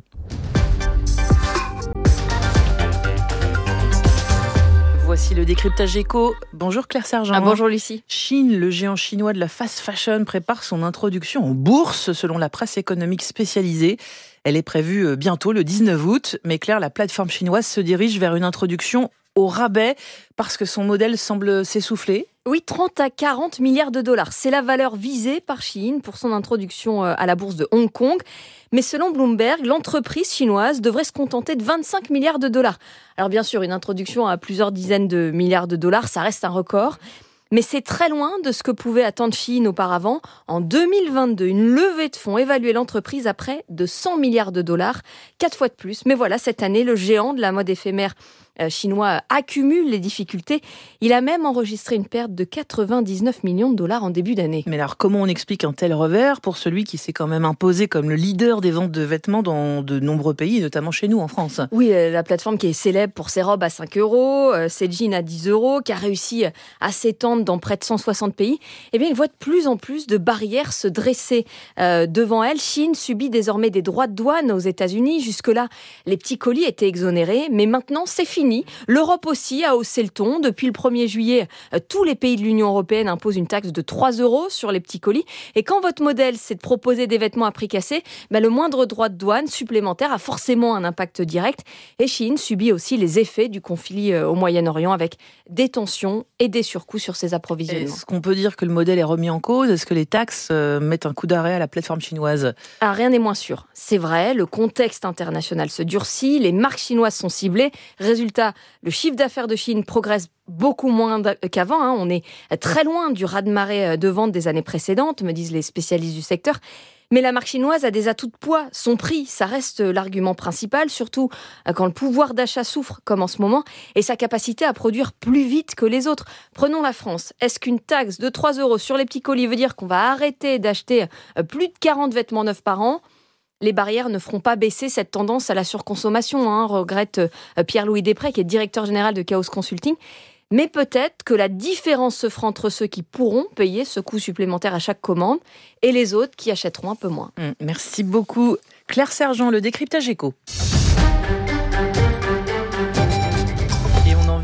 Voici le décryptage éco. Bonjour Claire Sergent. Bonjour Lucie. Chine, le géant chinois de la fast fashion, prépare son introduction en bourse selon la presse économique spécialisée. Elle est prévue bientôt, le 19 août. Mais Claire, la plateforme chinoise se dirige vers une introduction au rabais parce que son modèle semble s'essouffler. Oui, 30 à 40 milliards de dollars. C'est la valeur visée par Shein pour son introduction à la bourse de Hong Kong. Mais selon Bloomberg, l'entreprise chinoise devrait se contenter de 25 milliards de dollars. Alors bien sûr, une introduction à plusieurs dizaines de milliards de dollars, ça reste un record. Mais c'est très loin de ce que pouvait attendre Shein auparavant. En 2022, une levée de fonds évaluait l'entreprise à près de 100 milliards de dollars, 4 fois de plus. Mais voilà, cette année, le géant de la mode éphémère chinois accumule les difficultés. Il a même enregistré une perte de 99 millions de dollars en début d'année. Mais alors, comment on explique un tel revers pour celui qui s'est quand même imposé comme le leader des ventes de vêtements dans de nombreux pays, notamment chez nous en France? Oui, la plateforme qui est célèbre pour ses robes à 5 €, ses jeans à 10 €, qui a réussi à s'étendre dans près de 160 pays, eh bien, il voit de plus en plus de barrières se dresser devant elle. Chine subit désormais des droits de douane aux États-Unis. Jusque-là, les petits colis étaient exonérés, mais maintenant, c'est fini. L'Europe aussi a haussé le ton. Depuis le 1er juillet, tous les pays de l'Union européenne imposent une taxe de 3 € sur les petits colis. Et quand votre modèle, c'est de proposer des vêtements à prix cassé, le moindre droit de douane supplémentaire a forcément un impact direct. Et Chine subit aussi les effets du conflit au Moyen-Orient avec des tensions et des surcoûts sur ses approvisionnements. Est-ce qu'on peut dire que le modèle est remis en cause? Est-ce que les taxes mettent un coup d'arrêt à la plateforme chinoise? Rien n'est moins sûr. C'est vrai, le contexte international se durcit, les marques chinoises sont ciblées. Résultat, le chiffre d'affaires de Chine progresse beaucoup moins qu'avant. On est très loin du raz-de-marée de vente des années précédentes, me disent les spécialistes du secteur. Mais la marque chinoise a des atouts de poids. Son prix, ça reste l'argument principal, surtout quand le pouvoir d'achat souffre, comme en ce moment, et sa capacité à produire plus vite que les autres. Prenons la France. Est-ce qu'une taxe de 3 € sur les petits colis veut dire qu'on va arrêter d'acheter plus de 40 vêtements neufs par an ? Les barrières ne feront pas baisser cette tendance à la surconsommation, regrette Pierre-Louis Després, qui est directeur général de Chaos Consulting. Mais peut-être que la différence se fera entre ceux qui pourront payer ce coût supplémentaire à chaque commande et les autres qui achèteront un peu moins. Merci beaucoup. Claire Sergent, le décryptage éco.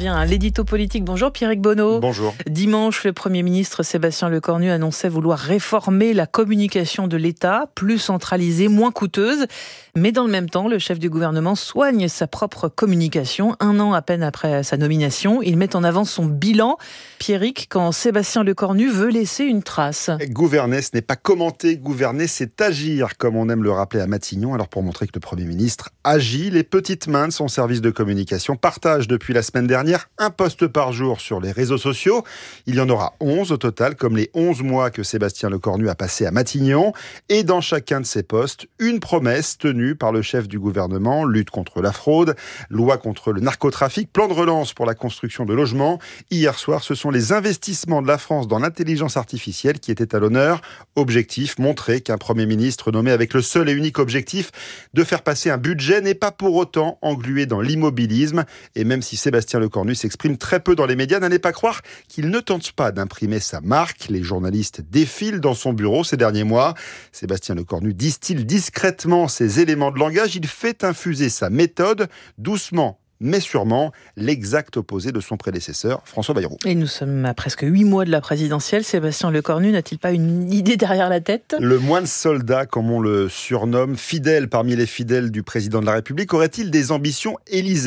bien. L'édito politique. Bonjour Pierrick Bonneau. Bonjour. Dimanche, le Premier ministre Sébastien Lecornu annonçait vouloir réformer la communication de l'État, plus centralisée, moins coûteuse. Mais dans le même temps, le chef du gouvernement soigne sa propre communication. 1 an à peine après sa nomination, il met en avant son bilan. Pierrick, quand Sébastien Lecornu veut laisser une trace. Gouverner, ce n'est pas commenter. Gouverner, c'est agir, comme on aime le rappeler à Matignon. Alors pour montrer que le Premier ministre agit, les petites mains de son service de communication partagent depuis la semaine dernière un post par jour sur les réseaux sociaux. Il y en aura 11 au total, comme les 11 mois que Sébastien Lecornu a passé à Matignon. Et dans chacun de ces posts, une promesse tenue par le chef du gouvernement, lutte contre la fraude, loi contre le narcotrafic, plan de relance pour la construction de logements. Hier soir, ce sont les investissements de la France dans l'intelligence artificielle qui étaient à l'honneur. Objectif, montrer qu'un Premier ministre nommé avec le seul et unique objectif de faire passer un budget n'est pas pour autant englué dans l'immobilisme. Et même si Sébastien Lecornu s'exprime très peu dans les médias, n'allez pas croire qu'il ne tente pas d'imprimer sa marque. Les journalistes défilent dans son bureau ces derniers mois. Sébastien Lecornu distille discrètement ses éléments de langage, il fait infuser sa méthode doucement mais sûrement l'exact opposé de son prédécesseur, François Bayrou. Et nous sommes à presque 8 mois de la présidentielle. Sébastien Lecornu n'a-t-il pas une idée derrière la tête ? Le moine soldat, comme on le surnomme, fidèle parmi les fidèles du président de la République, aurait-il des ambitions élyséennes ?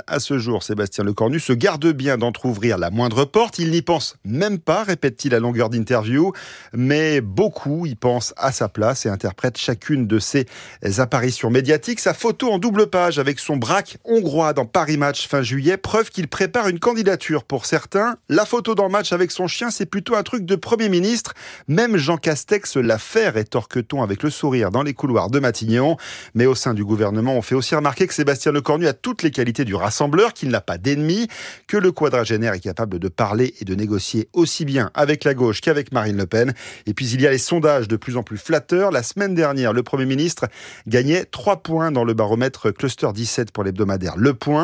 À ce jour, Sébastien Lecornu se garde bien d'entrouvrir la moindre porte. Il n'y pense même pas, répète-t-il à longueur d'interview. Mais beaucoup y pensent à sa place et interprètent chacune de ses apparitions médiatiques. Sa photo en double page avec son braque hongrois dans Paris Match fin juillet, preuve qu'il prépare une candidature pour certains. La photo dans Match avec son chien, c'est plutôt un truc de Premier ministre. Même Jean Castex l'a fait, rétorque-t-on avec le sourire dans les couloirs de Matignon. Mais au sein du gouvernement, on fait aussi remarquer que Sébastien Lecornu a toutes les qualités du rassembleur, qu'il n'a pas d'ennemis, que le quadragénaire est capable de parler et de négocier aussi bien avec la gauche qu'avec Marine Le Pen. Et puis il y a les sondages de plus en plus flatteurs. La semaine dernière, le Premier ministre gagnait 3 points dans le baromètre Cluster 17 pour l'hebdomadaire Le Point.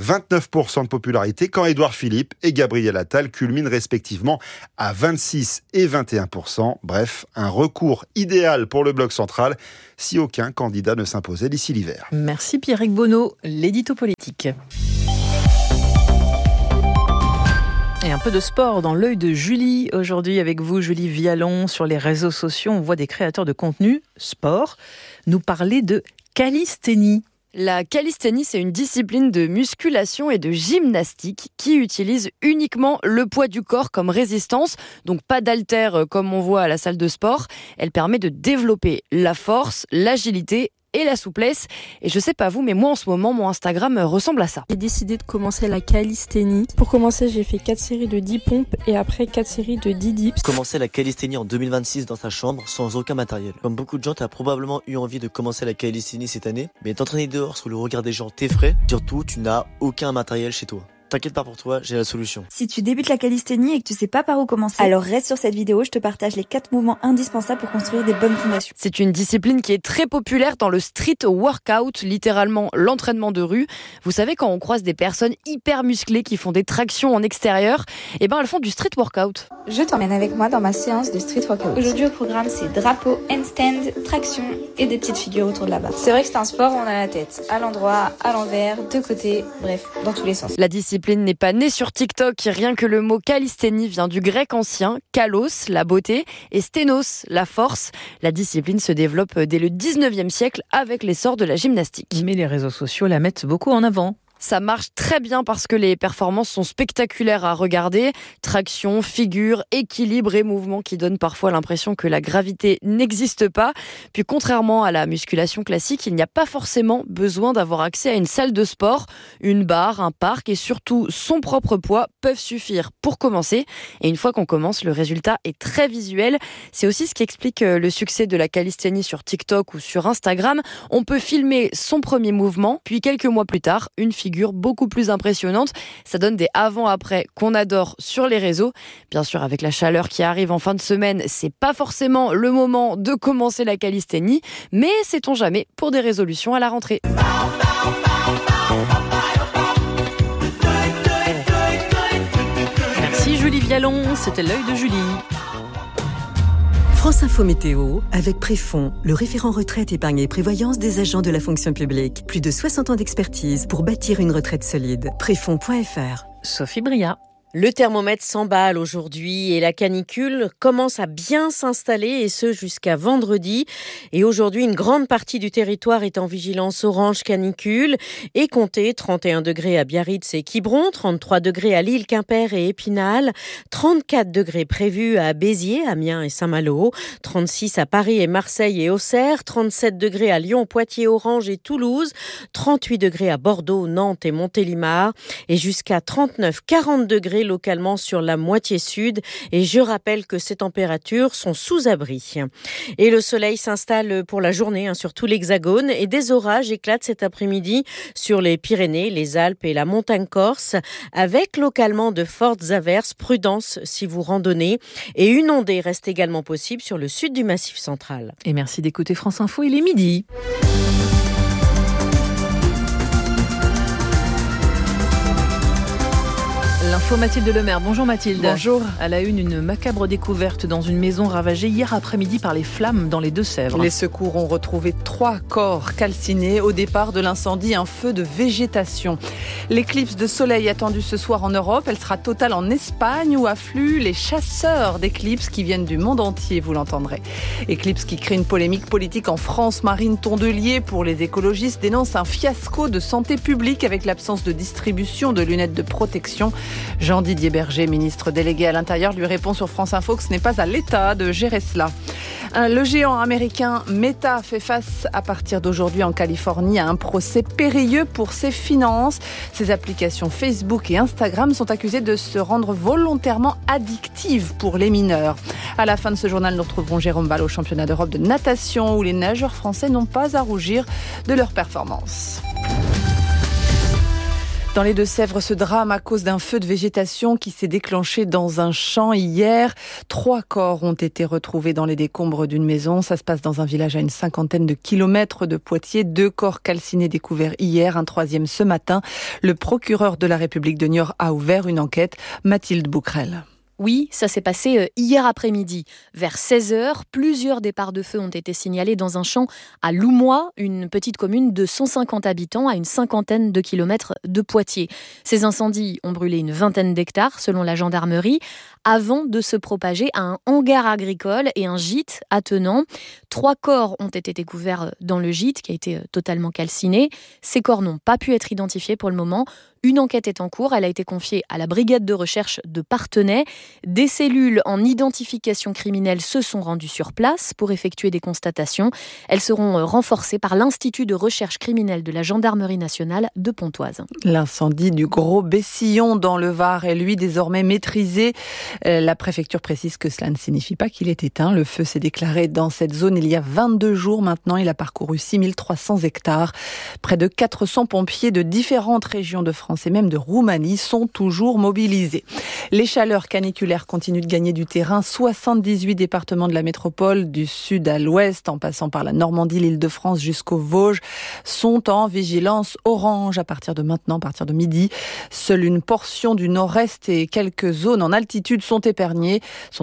29% de popularité quand Édouard Philippe et Gabriel Attal culminent respectivement à 26 et 21%. Bref, un recours idéal pour le bloc central si aucun candidat ne s'imposait d'ici l'hiver. Merci Pierrick Bonneau, l'édito politique. Et un peu de sport dans l'œil de Julie. Aujourd'hui avec vous, Julie Vialon, sur les réseaux sociaux, on voit des créateurs de contenu sport nous parler de calisthénie. La calisthénie, c'est une discipline de musculation et de gymnastique qui utilise uniquement le poids du corps comme résistance, donc pas d'haltères comme on voit à la salle de sport. Elle permet de développer la force, l'agilité et la souplesse. Et je sais pas vous, mais moi en ce moment, mon Instagram ressemble à ça. J'ai décidé de commencer la calisthénie. Pour commencer, j'ai fait 4 séries de 10 pompes et après 4 séries de 10 dips. Commencer la calisthénie en 2026 dans sa chambre sans aucun matériel. Comme beaucoup de gens, t'as probablement eu envie de commencer la calisthénie cette année, mais t'entraîner dehors sous le regard des gens t'effraie. Surtout, tu n'as aucun matériel chez toi. T'inquiète pas pour toi, j'ai la solution. Si tu débutes la calisthénie et que tu sais pas par où commencer, alors reste sur cette vidéo, je te partage les 4 mouvements indispensables pour construire des bonnes fondations. C'est une discipline qui est très populaire dans le street workout, littéralement l'entraînement de rue. Vous savez, quand on croise des personnes hyper musclées qui font des tractions en extérieur, elles font du street workout. Je t'emmène avec moi dans ma séance de street workout. Aujourd'hui au programme, c'est drapeau, handstand, traction et des petites figures autour de la barre. C'est vrai que c'est un sport où on a la tête à l'endroit, à l'envers, de côté, bref, dans tous les sens. La discipline n'est pas née sur TikTok, rien que le mot calisthénie vient du grec ancien, kalos, la beauté, et sténos, la force. La discipline se développe dès le 19e siècle avec l'essor de la gymnastique. Mais les réseaux sociaux la mettent beaucoup en avant. Ça marche très bien parce que les performances sont spectaculaires à regarder. Traction, figure, équilibre et mouvement qui donnent parfois l'impression que la gravité n'existe pas. Puis contrairement à la musculation classique, il n'y a pas forcément besoin d'avoir accès à une salle de sport. Une barre, un parc et surtout son propre poids peuvent suffire pour commencer. Et une fois qu'on commence, le résultat est très visuel. C'est aussi ce qui explique le succès de la calisthénie sur TikTok ou sur Instagram. On peut filmer son premier mouvement, puis quelques mois plus tard, une figure beaucoup plus impressionnante. Ça donne des avant-après qu'on adore sur les réseaux. Bien sûr, avec la chaleur qui arrive en fin de semaine, c'est pas forcément le moment de commencer la calisthénie, mais sait-on jamais pour des résolutions à la rentrée. Merci Julie Vialon, c'était l'œil de Julie. France Info Météo avec Préfond, le référent retraite, épargne et prévoyance des agents de la fonction publique. Plus de 60 ans d'expertise pour bâtir une retraite solide. Préfond.fr. Sophie Bria. Le thermomètre s'emballe aujourd'hui et la canicule commence à bien s'installer et ce jusqu'à vendredi. Et aujourd'hui, une grande partie du territoire est en vigilance orange canicule et comptez 31 degrés à Biarritz et Quiberon, 33 degrés à Lille, Quimper et Épinal, 34 degrés prévus à Béziers, Amiens et Saint-Malo, 36 à Paris et Marseille et Auxerre, 37 degrés à Lyon, Poitiers, Orange et Toulouse, 38 degrés à Bordeaux, Nantes et Montélimar et jusqu'à 39-40 degrés localement sur la moitié sud. Et je rappelle que ces températures sont sous abri. Et le soleil s'installe pour la journée sur tout l'Hexagone et des orages éclatent cet après-midi sur les Pyrénées, les Alpes et la montagne corse avec localement de fortes averses. Prudence si vous randonnez. Et une ondée reste également possible sur le sud du Massif central. Et merci d'écouter France Info, il est midi. L'info Mathilde Lemaire. Bonjour Mathilde. Bonjour. À la une macabre découverte dans une maison ravagée hier après-midi par les flammes dans les Deux-Sèvres. Les secours ont retrouvé 3 corps calcinés. Au départ de l'incendie, un feu de végétation. L'éclipse de soleil attendue ce soir en Europe, elle sera totale en Espagne où affluent les chasseurs d'éclipses qui viennent du monde entier, vous l'entendrez. Éclipse qui crée une polémique politique en France. Marine Tondelier, pour les écologistes, dénonce un fiasco de santé publique avec l'absence de distribution de lunettes de protection. Jean-Didier Berger, ministre délégué à l'Intérieur, lui répond sur France Info que ce n'est pas à l'État de gérer cela. Le géant américain Meta fait face à partir d'aujourd'hui en Californie à un procès périlleux pour ses finances. Ses applications Facebook et Instagram sont accusées de se rendre volontairement addictives pour les mineurs. À la fin de ce journal, nous retrouverons Jérôme Ball au championnat d'Europe de natation où les nageurs français n'ont pas à rougir de leur performance. Dans les Deux-Sèvres, ce drame à cause d'un feu de végétation qui s'est déclenché dans un champ hier. 3 corps ont été retrouvés dans les décombres d'une maison. Ça se passe dans un village à une 50aine de kilomètres de Poitiers. 2 corps calcinés découverts hier, un 3e ce matin. Le procureur de la République de Niort a ouvert une enquête. Mathilde Bouquerel. Oui, ça s'est passé hier après-midi. Vers 16h, plusieurs départs de feu ont été signalés dans un champ à Loumois, une petite commune de 150 habitants à une 50aine de kilomètres de Poitiers. Ces incendies ont brûlé une 20aine d'hectares, selon la gendarmerie, avant de se propager à un hangar agricole et un gîte attenant. 3 corps ont été découverts dans le gîte, qui a été totalement calciné. Ces corps n'ont pas pu être identifiés pour le moment. Une enquête est en cours, elle a été confiée à la brigade de recherche de Parthenay. Des cellules en identification criminelle se sont rendues sur place pour effectuer des constatations. Elles seront renforcées par l'Institut de recherche criminelle de la Gendarmerie nationale de Pontoise. L'incendie du Gros Bessillon dans le Var est lui désormais maîtrisé. La préfecture précise que cela ne signifie pas qu'il est éteint. Le feu s'est déclaré dans cette zone il y a 22 jours maintenant. Il a parcouru 6300 hectares. Près de 400 pompiers de différentes régions de France et même de Roumanie sont toujours mobilisés. Les chaleurs caniculaires continuent de gagner du terrain. 78 départements de la métropole, du sud à l'ouest, en passant par la Normandie, l'Île-de-France jusqu'aux Vosges, sont en vigilance orange à partir de maintenant, à partir de midi. Seule une portion du nord-est et quelques zones en altitude sont épargnées.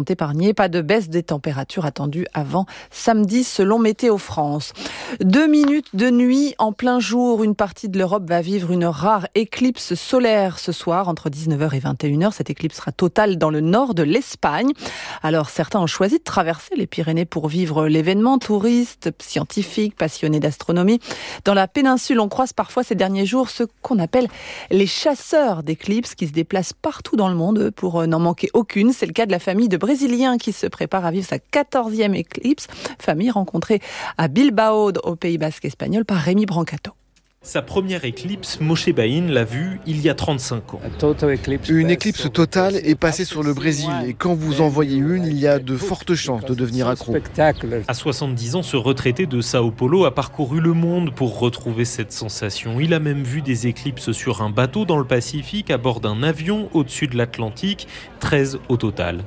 Pas de baisse des températures attendues avant samedi, selon Météo France. 2 minutes de nuit en plein jour. Une partie de l'Europe va vivre une rare éclipse solaire ce soir entre 19h et 21h. Cette éclipse sera totale dans le nord de l'Espagne. Alors certains ont choisi de traverser les Pyrénées pour vivre l'événement. Touristes, scientifiques, passionnés d'astronomie. Dans la péninsule, on croise parfois ces derniers jours ce qu'on appelle les chasseurs d'éclipses qui se déplacent partout dans le monde pour n'en manquer aucune. C'est le cas de la famille de Brésiliens qui se prépare à vivre sa 14e éclipse. Famille rencontrée à Bilbao, au Pays Basque espagnol, par Rémi Brancato. Sa première éclipse, Moshe Bain l'a vue il y a 35 ans. Une éclipse totale est passée sur le Brésil et quand vous en voyez une, il y a de fortes chances de devenir accro. À 70 ans, ce retraité de Sao Paulo a parcouru le monde pour retrouver cette sensation. Il a même vu des éclipses sur un bateau dans le Pacifique, à bord d'un avion au-dessus de l'Atlantique, 13 au total.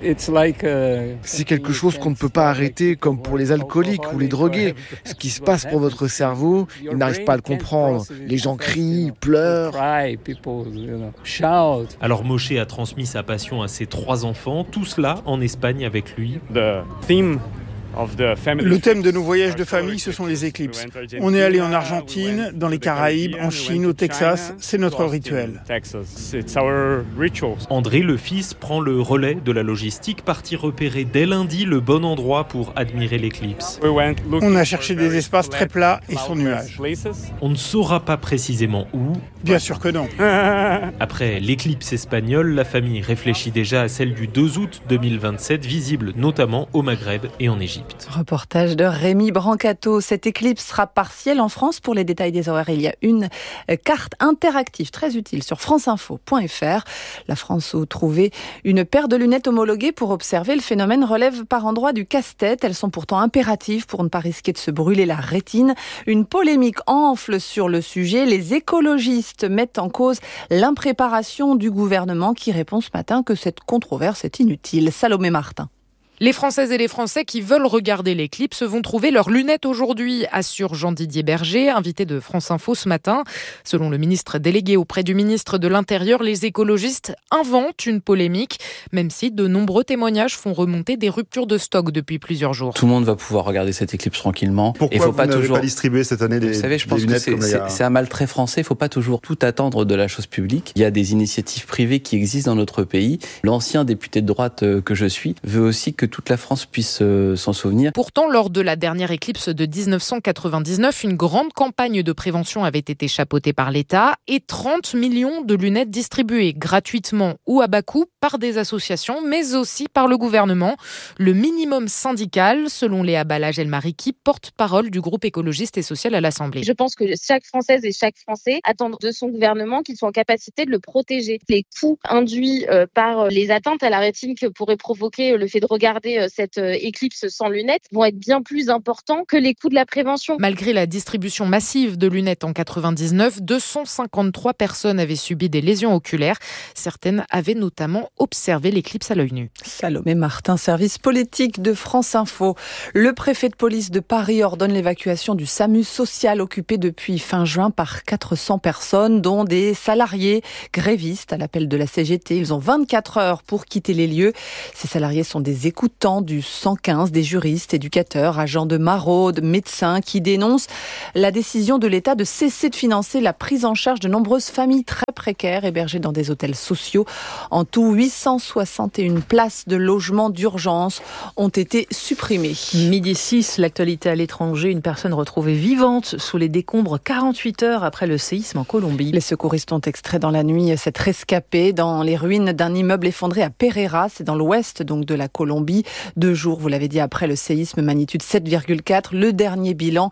C'est quelque chose qu'on ne peut pas arrêter, comme pour les alcooliques ou les drogués. Ce qui se passe pour votre cerveau, il n'arrive pas à le comprendre. Les gens crient, pleurent. Alors Moshe a transmis sa passion à ses 3 enfants, tout cela en Espagne avec lui. Le thème de nos voyages de famille, ce sont les éclipses. On est allé en Argentine, dans les Caraïbes, en Chine, au Texas. C'est notre rituel. André, le fils, prend le relais de la logistique, parti repérer dès lundi le bon endroit pour admirer l'éclipse. On a cherché des espaces très plats et sans nuages. On ne saura pas précisément où. Bien sûr que non. Après l'éclipse espagnole, la famille réfléchit déjà à celle du 2 août 2027, visible notamment au Maghreb et en Égypte. Reportage de Rémi Brancato. Cette éclipse sera partielle en France. Pour les détails des horaires, il y a une carte interactive très utile sur franceinfo.fr. La France où trouver une paire de lunettes homologuées pour observer le phénomène relève par endroits du casse-tête. Elles sont pourtant impératives pour ne pas risquer de se brûler la rétine. Une polémique enfle sur le sujet. Les écologistes mettent en cause l'impréparation du gouvernement qui répond ce matin que cette controverse est inutile. Salomé Martin. Les Françaises et les Français qui veulent regarder l'éclipse vont trouver leurs lunettes aujourd'hui, assure Jean-Didier Berger, invité de France Info ce matin. Selon le ministre délégué auprès du ministre de l'Intérieur, les écologistes inventent une polémique, même si de nombreux témoignages font remonter des ruptures de stock depuis plusieurs jours. Tout le monde va pouvoir regarder cette éclipse tranquillement. Pourquoi vous n'avez pas distribué cette année des lunettes? Vous savez, je pense que c'est un mal très français. Il ne faut pas toujours tout attendre de la chose publique. Il y a des initiatives privées qui existent dans notre pays. L'ancien député de droite que je suis veut aussi que toute la France puisse s'en souvenir. Pourtant, lors de la dernière éclipse de 1999, une grande campagne de prévention avait été chapeautée par l'État et 30 millions de lunettes distribuées gratuitement ou à bas coût par des associations, mais aussi par le gouvernement. Le minimum syndical, selon Léa Balage-Elmariki, porte-parole du groupe écologiste et social à l'Assemblée. Je pense que chaque Française et chaque Français attendent de son gouvernement qu'il soit en capacité de le protéger. Les coûts induits par les atteintes à la rétine que pourrait provoquer le fait de regarder cette éclipse sans lunettes vont être bien plus importants que les coûts de la prévention. Malgré la distribution massive de lunettes en 99, 253 personnes avaient subi des lésions oculaires. Certaines avaient notamment observé l'éclipse à l'œil nu. Salomé Martin, service politique de France Info. Le préfet de police de Paris ordonne l'évacuation du SAMU social occupé depuis fin juin par 400 personnes, dont des salariés grévistes à l'appel de la CGT. Ils ont 24 heures pour quitter les lieux. Ces salariés sont des écoutants du 115, des juristes, éducateurs, agents de maraude, médecins qui dénoncent la décision de l'État de cesser de financer la prise en charge de nombreuses familles très précaires hébergées dans des hôtels sociaux. En tout, 861 places de logement d'urgence ont été supprimées. Midi 6, l'actualité à l'étranger. Une personne retrouvée vivante sous les décombres 48 heures après le séisme en Colombie. Les secouristes ont extrait dans la nuit cette rescapée dans les ruines d'un immeuble effondré à Pereira. C'est dans l'ouest donc de la Colombie. 2 jours, vous l'avez dit, après le séisme, magnitude 7,4. Le dernier bilan,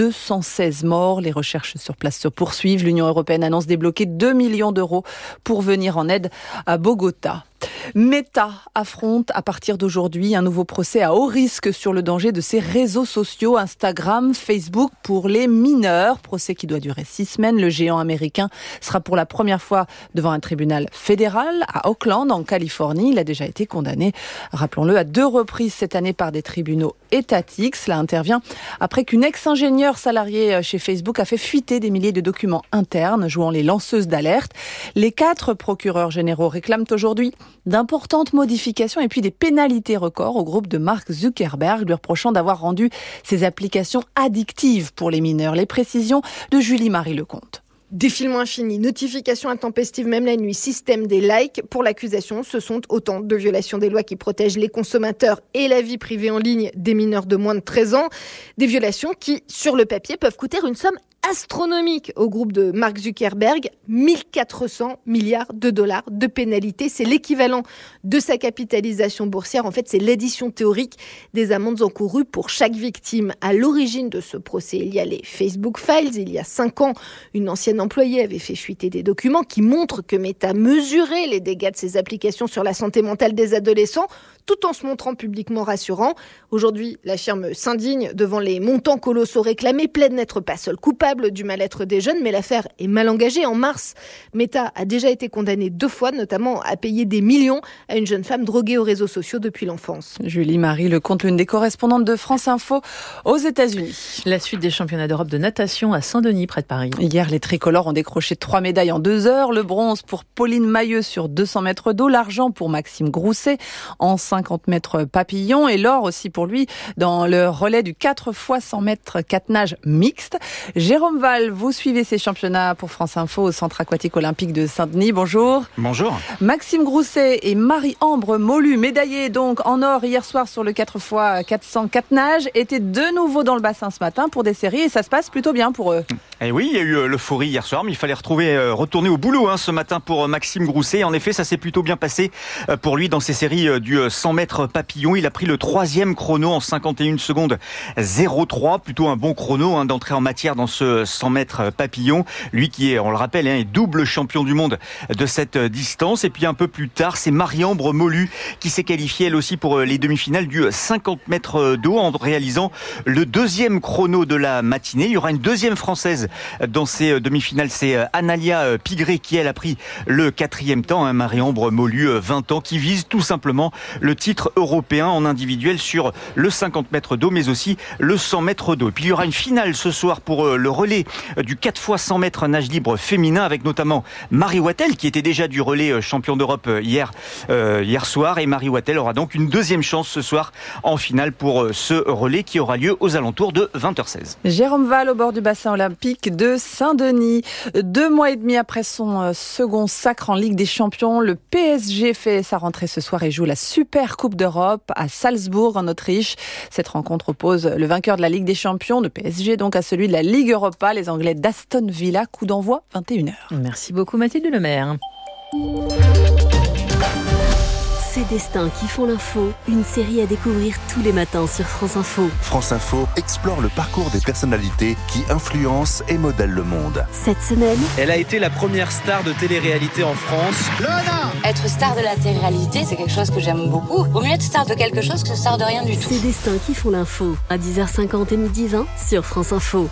216 morts. Les recherches sur place se poursuivent. L'Union européenne annonce débloquer 2 millions d'euros pour venir en aide à Bogota. Meta affronte à partir d'aujourd'hui un nouveau procès à haut risque sur le danger de ses réseaux sociaux, Instagram, Facebook, pour les mineurs. Procès qui doit durer 6 semaines. Le géant américain sera pour la première fois devant un tribunal fédéral à Oakland, en Californie. Il a déjà été condamné, rappelons-le, à 2 reprises cette année par des tribunaux étatiques. Cela intervient après qu'une ex-ingénieure salariée chez Facebook a fait fuiter des milliers de documents internes jouant les lanceuses d'alerte. Les 4 procureurs généraux réclament aujourd'hui d'importantes modifications et puis des pénalités records au groupe de Mark Zuckerberg, lui reprochant d'avoir rendu ses applications addictives pour les mineurs. Les précisions de Julie-Marie Lecomte. Défilement infini, notifications intempestives même la nuit, système des likes. Pour l'accusation, ce sont autant de violations des lois qui protègent les consommateurs et la vie privée en ligne des mineurs de moins de 13 ans. Des violations qui, sur le papier, peuvent coûter une somme astronomique au groupe de Mark Zuckerberg, 1400 milliards de dollars de pénalités. C'est l'équivalent de sa capitalisation boursière. En fait, c'est l'addition théorique des amendes encourues pour chaque victime. À l'origine de ce procès, il y a les Facebook Files. Il y a 5 ans, une ancienne employée avait fait fuiter des documents qui montrent que Meta mesurait les dégâts de ses applications sur la santé mentale des adolescents, tout en se montrant publiquement rassurant. Aujourd'hui, la firme s'indigne devant les montants colossaux réclamés, plaide n'être pas seule coupable du mal-être des jeunes, mais l'affaire est mal engagée. En mars, Meta a déjà été condamnée 2 fois, notamment à payer des millions à une jeune femme droguée aux réseaux sociaux depuis l'enfance. Julie-Marie Lecomte, l'une des correspondantes de France Info aux États-Unis. La suite des championnats d'Europe de natation à Saint-Denis, près de Paris. Hier, les tricolores ont décroché 3 médailles en 2 heures. Le bronze pour Pauline Mailleux sur 200 mètres d'eau, l'argent pour Maxime Grousset en 50 50 mètres papillon et l'or aussi pour lui dans le relais du 4 x 100 mètres 4 nages mixte. Jérôme Val, vous suivez ces championnats pour France Info au Centre aquatique olympique de Saint-Denis. Bonjour. Bonjour. Maxime Grousset et Marie-Ambre Molu, médaillés donc en or hier soir sur le 4 x 400 4 nages, étaient de nouveau dans le bassin ce matin pour des séries et ça se passe plutôt bien pour eux. Et oui, il y a eu l'euphorie hier soir, mais il fallait retourner au boulot ce matin pour Maxime Grousset. En effet, ça s'est plutôt bien passé pour lui dans ces séries du 100 mètres papillon. Il a pris le 3e chrono en 51 secondes 03, plutôt un bon chrono d'entrée en matière dans ce 100 mètres papillon. Lui qui est, on le rappelle, est double champion du monde de cette distance. Et puis un peu plus tard, c'est Marie-Ambre Molu qui s'est qualifiée elle aussi pour les demi-finales du 50 mètres d'eau en réalisant le 2e chrono de la matinée. Il y aura une deuxième française dans ces demi-finales, c'est Analia Pigré qui elle a pris le 4e temps, Marie-Ambre Molu, 20 ans, qui vise tout simplement le titre européen en individuel sur le 50 mètres d'eau, mais aussi le 100 mètres d'eau. Et puis il y aura une finale ce soir pour le relais du 4 x 100 mètres nage libre féminin, avec notamment Marie Wattel, qui était déjà du relais champion d'Europe hier soir. Et Marie Wattel aura donc une deuxième chance ce soir en finale pour ce relais qui aura lieu aux alentours de 20h16. Jérôme Val au bord du bassin olympique de Saint-Denis. 2 mois et demi après son second sacre en Ligue des Champions, le PSG fait sa rentrée ce soir et joue la Super Coupe d'Europe à Salzbourg en Autriche. Cette rencontre oppose le vainqueur de la Ligue des Champions de PSG donc à celui de la Ligue Europa, les Anglais d'Aston Villa. Coup d'envoi 21h. Merci beaucoup Mathilde Lemaire. Ces destins qui font l'info, une série à découvrir tous les matins sur France Info. France Info explore le parcours des personnalités qui influencent et modèlent le monde. Cette semaine, elle a été la première star de télé-réalité en France. Loana ! Être star de la télé-réalité, c'est quelque chose que j'aime beaucoup. Vaut mieux être star de quelque chose que star de rien du tout. Ces destins qui font l'info, à 10h50 et midi 20 sur France Info.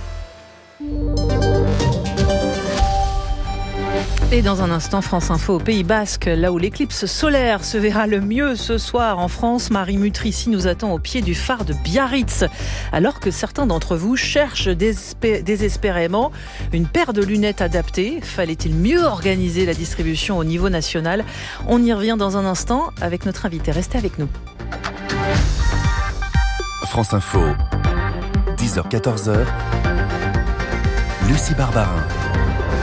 Et dans un instant, France Info au Pays Basque, là où l'éclipse solaire se verra le mieux ce soir en France. Marie Mutrici nous attend au pied du phare de Biarritz. Alors que certains d'entre vous cherchent désespérément une paire de lunettes adaptées, fallait-il mieux organiser la distribution au niveau national? On y revient dans un instant avec notre invité. Restez avec nous. France Info, 10h-14h, Lucie Barbarin.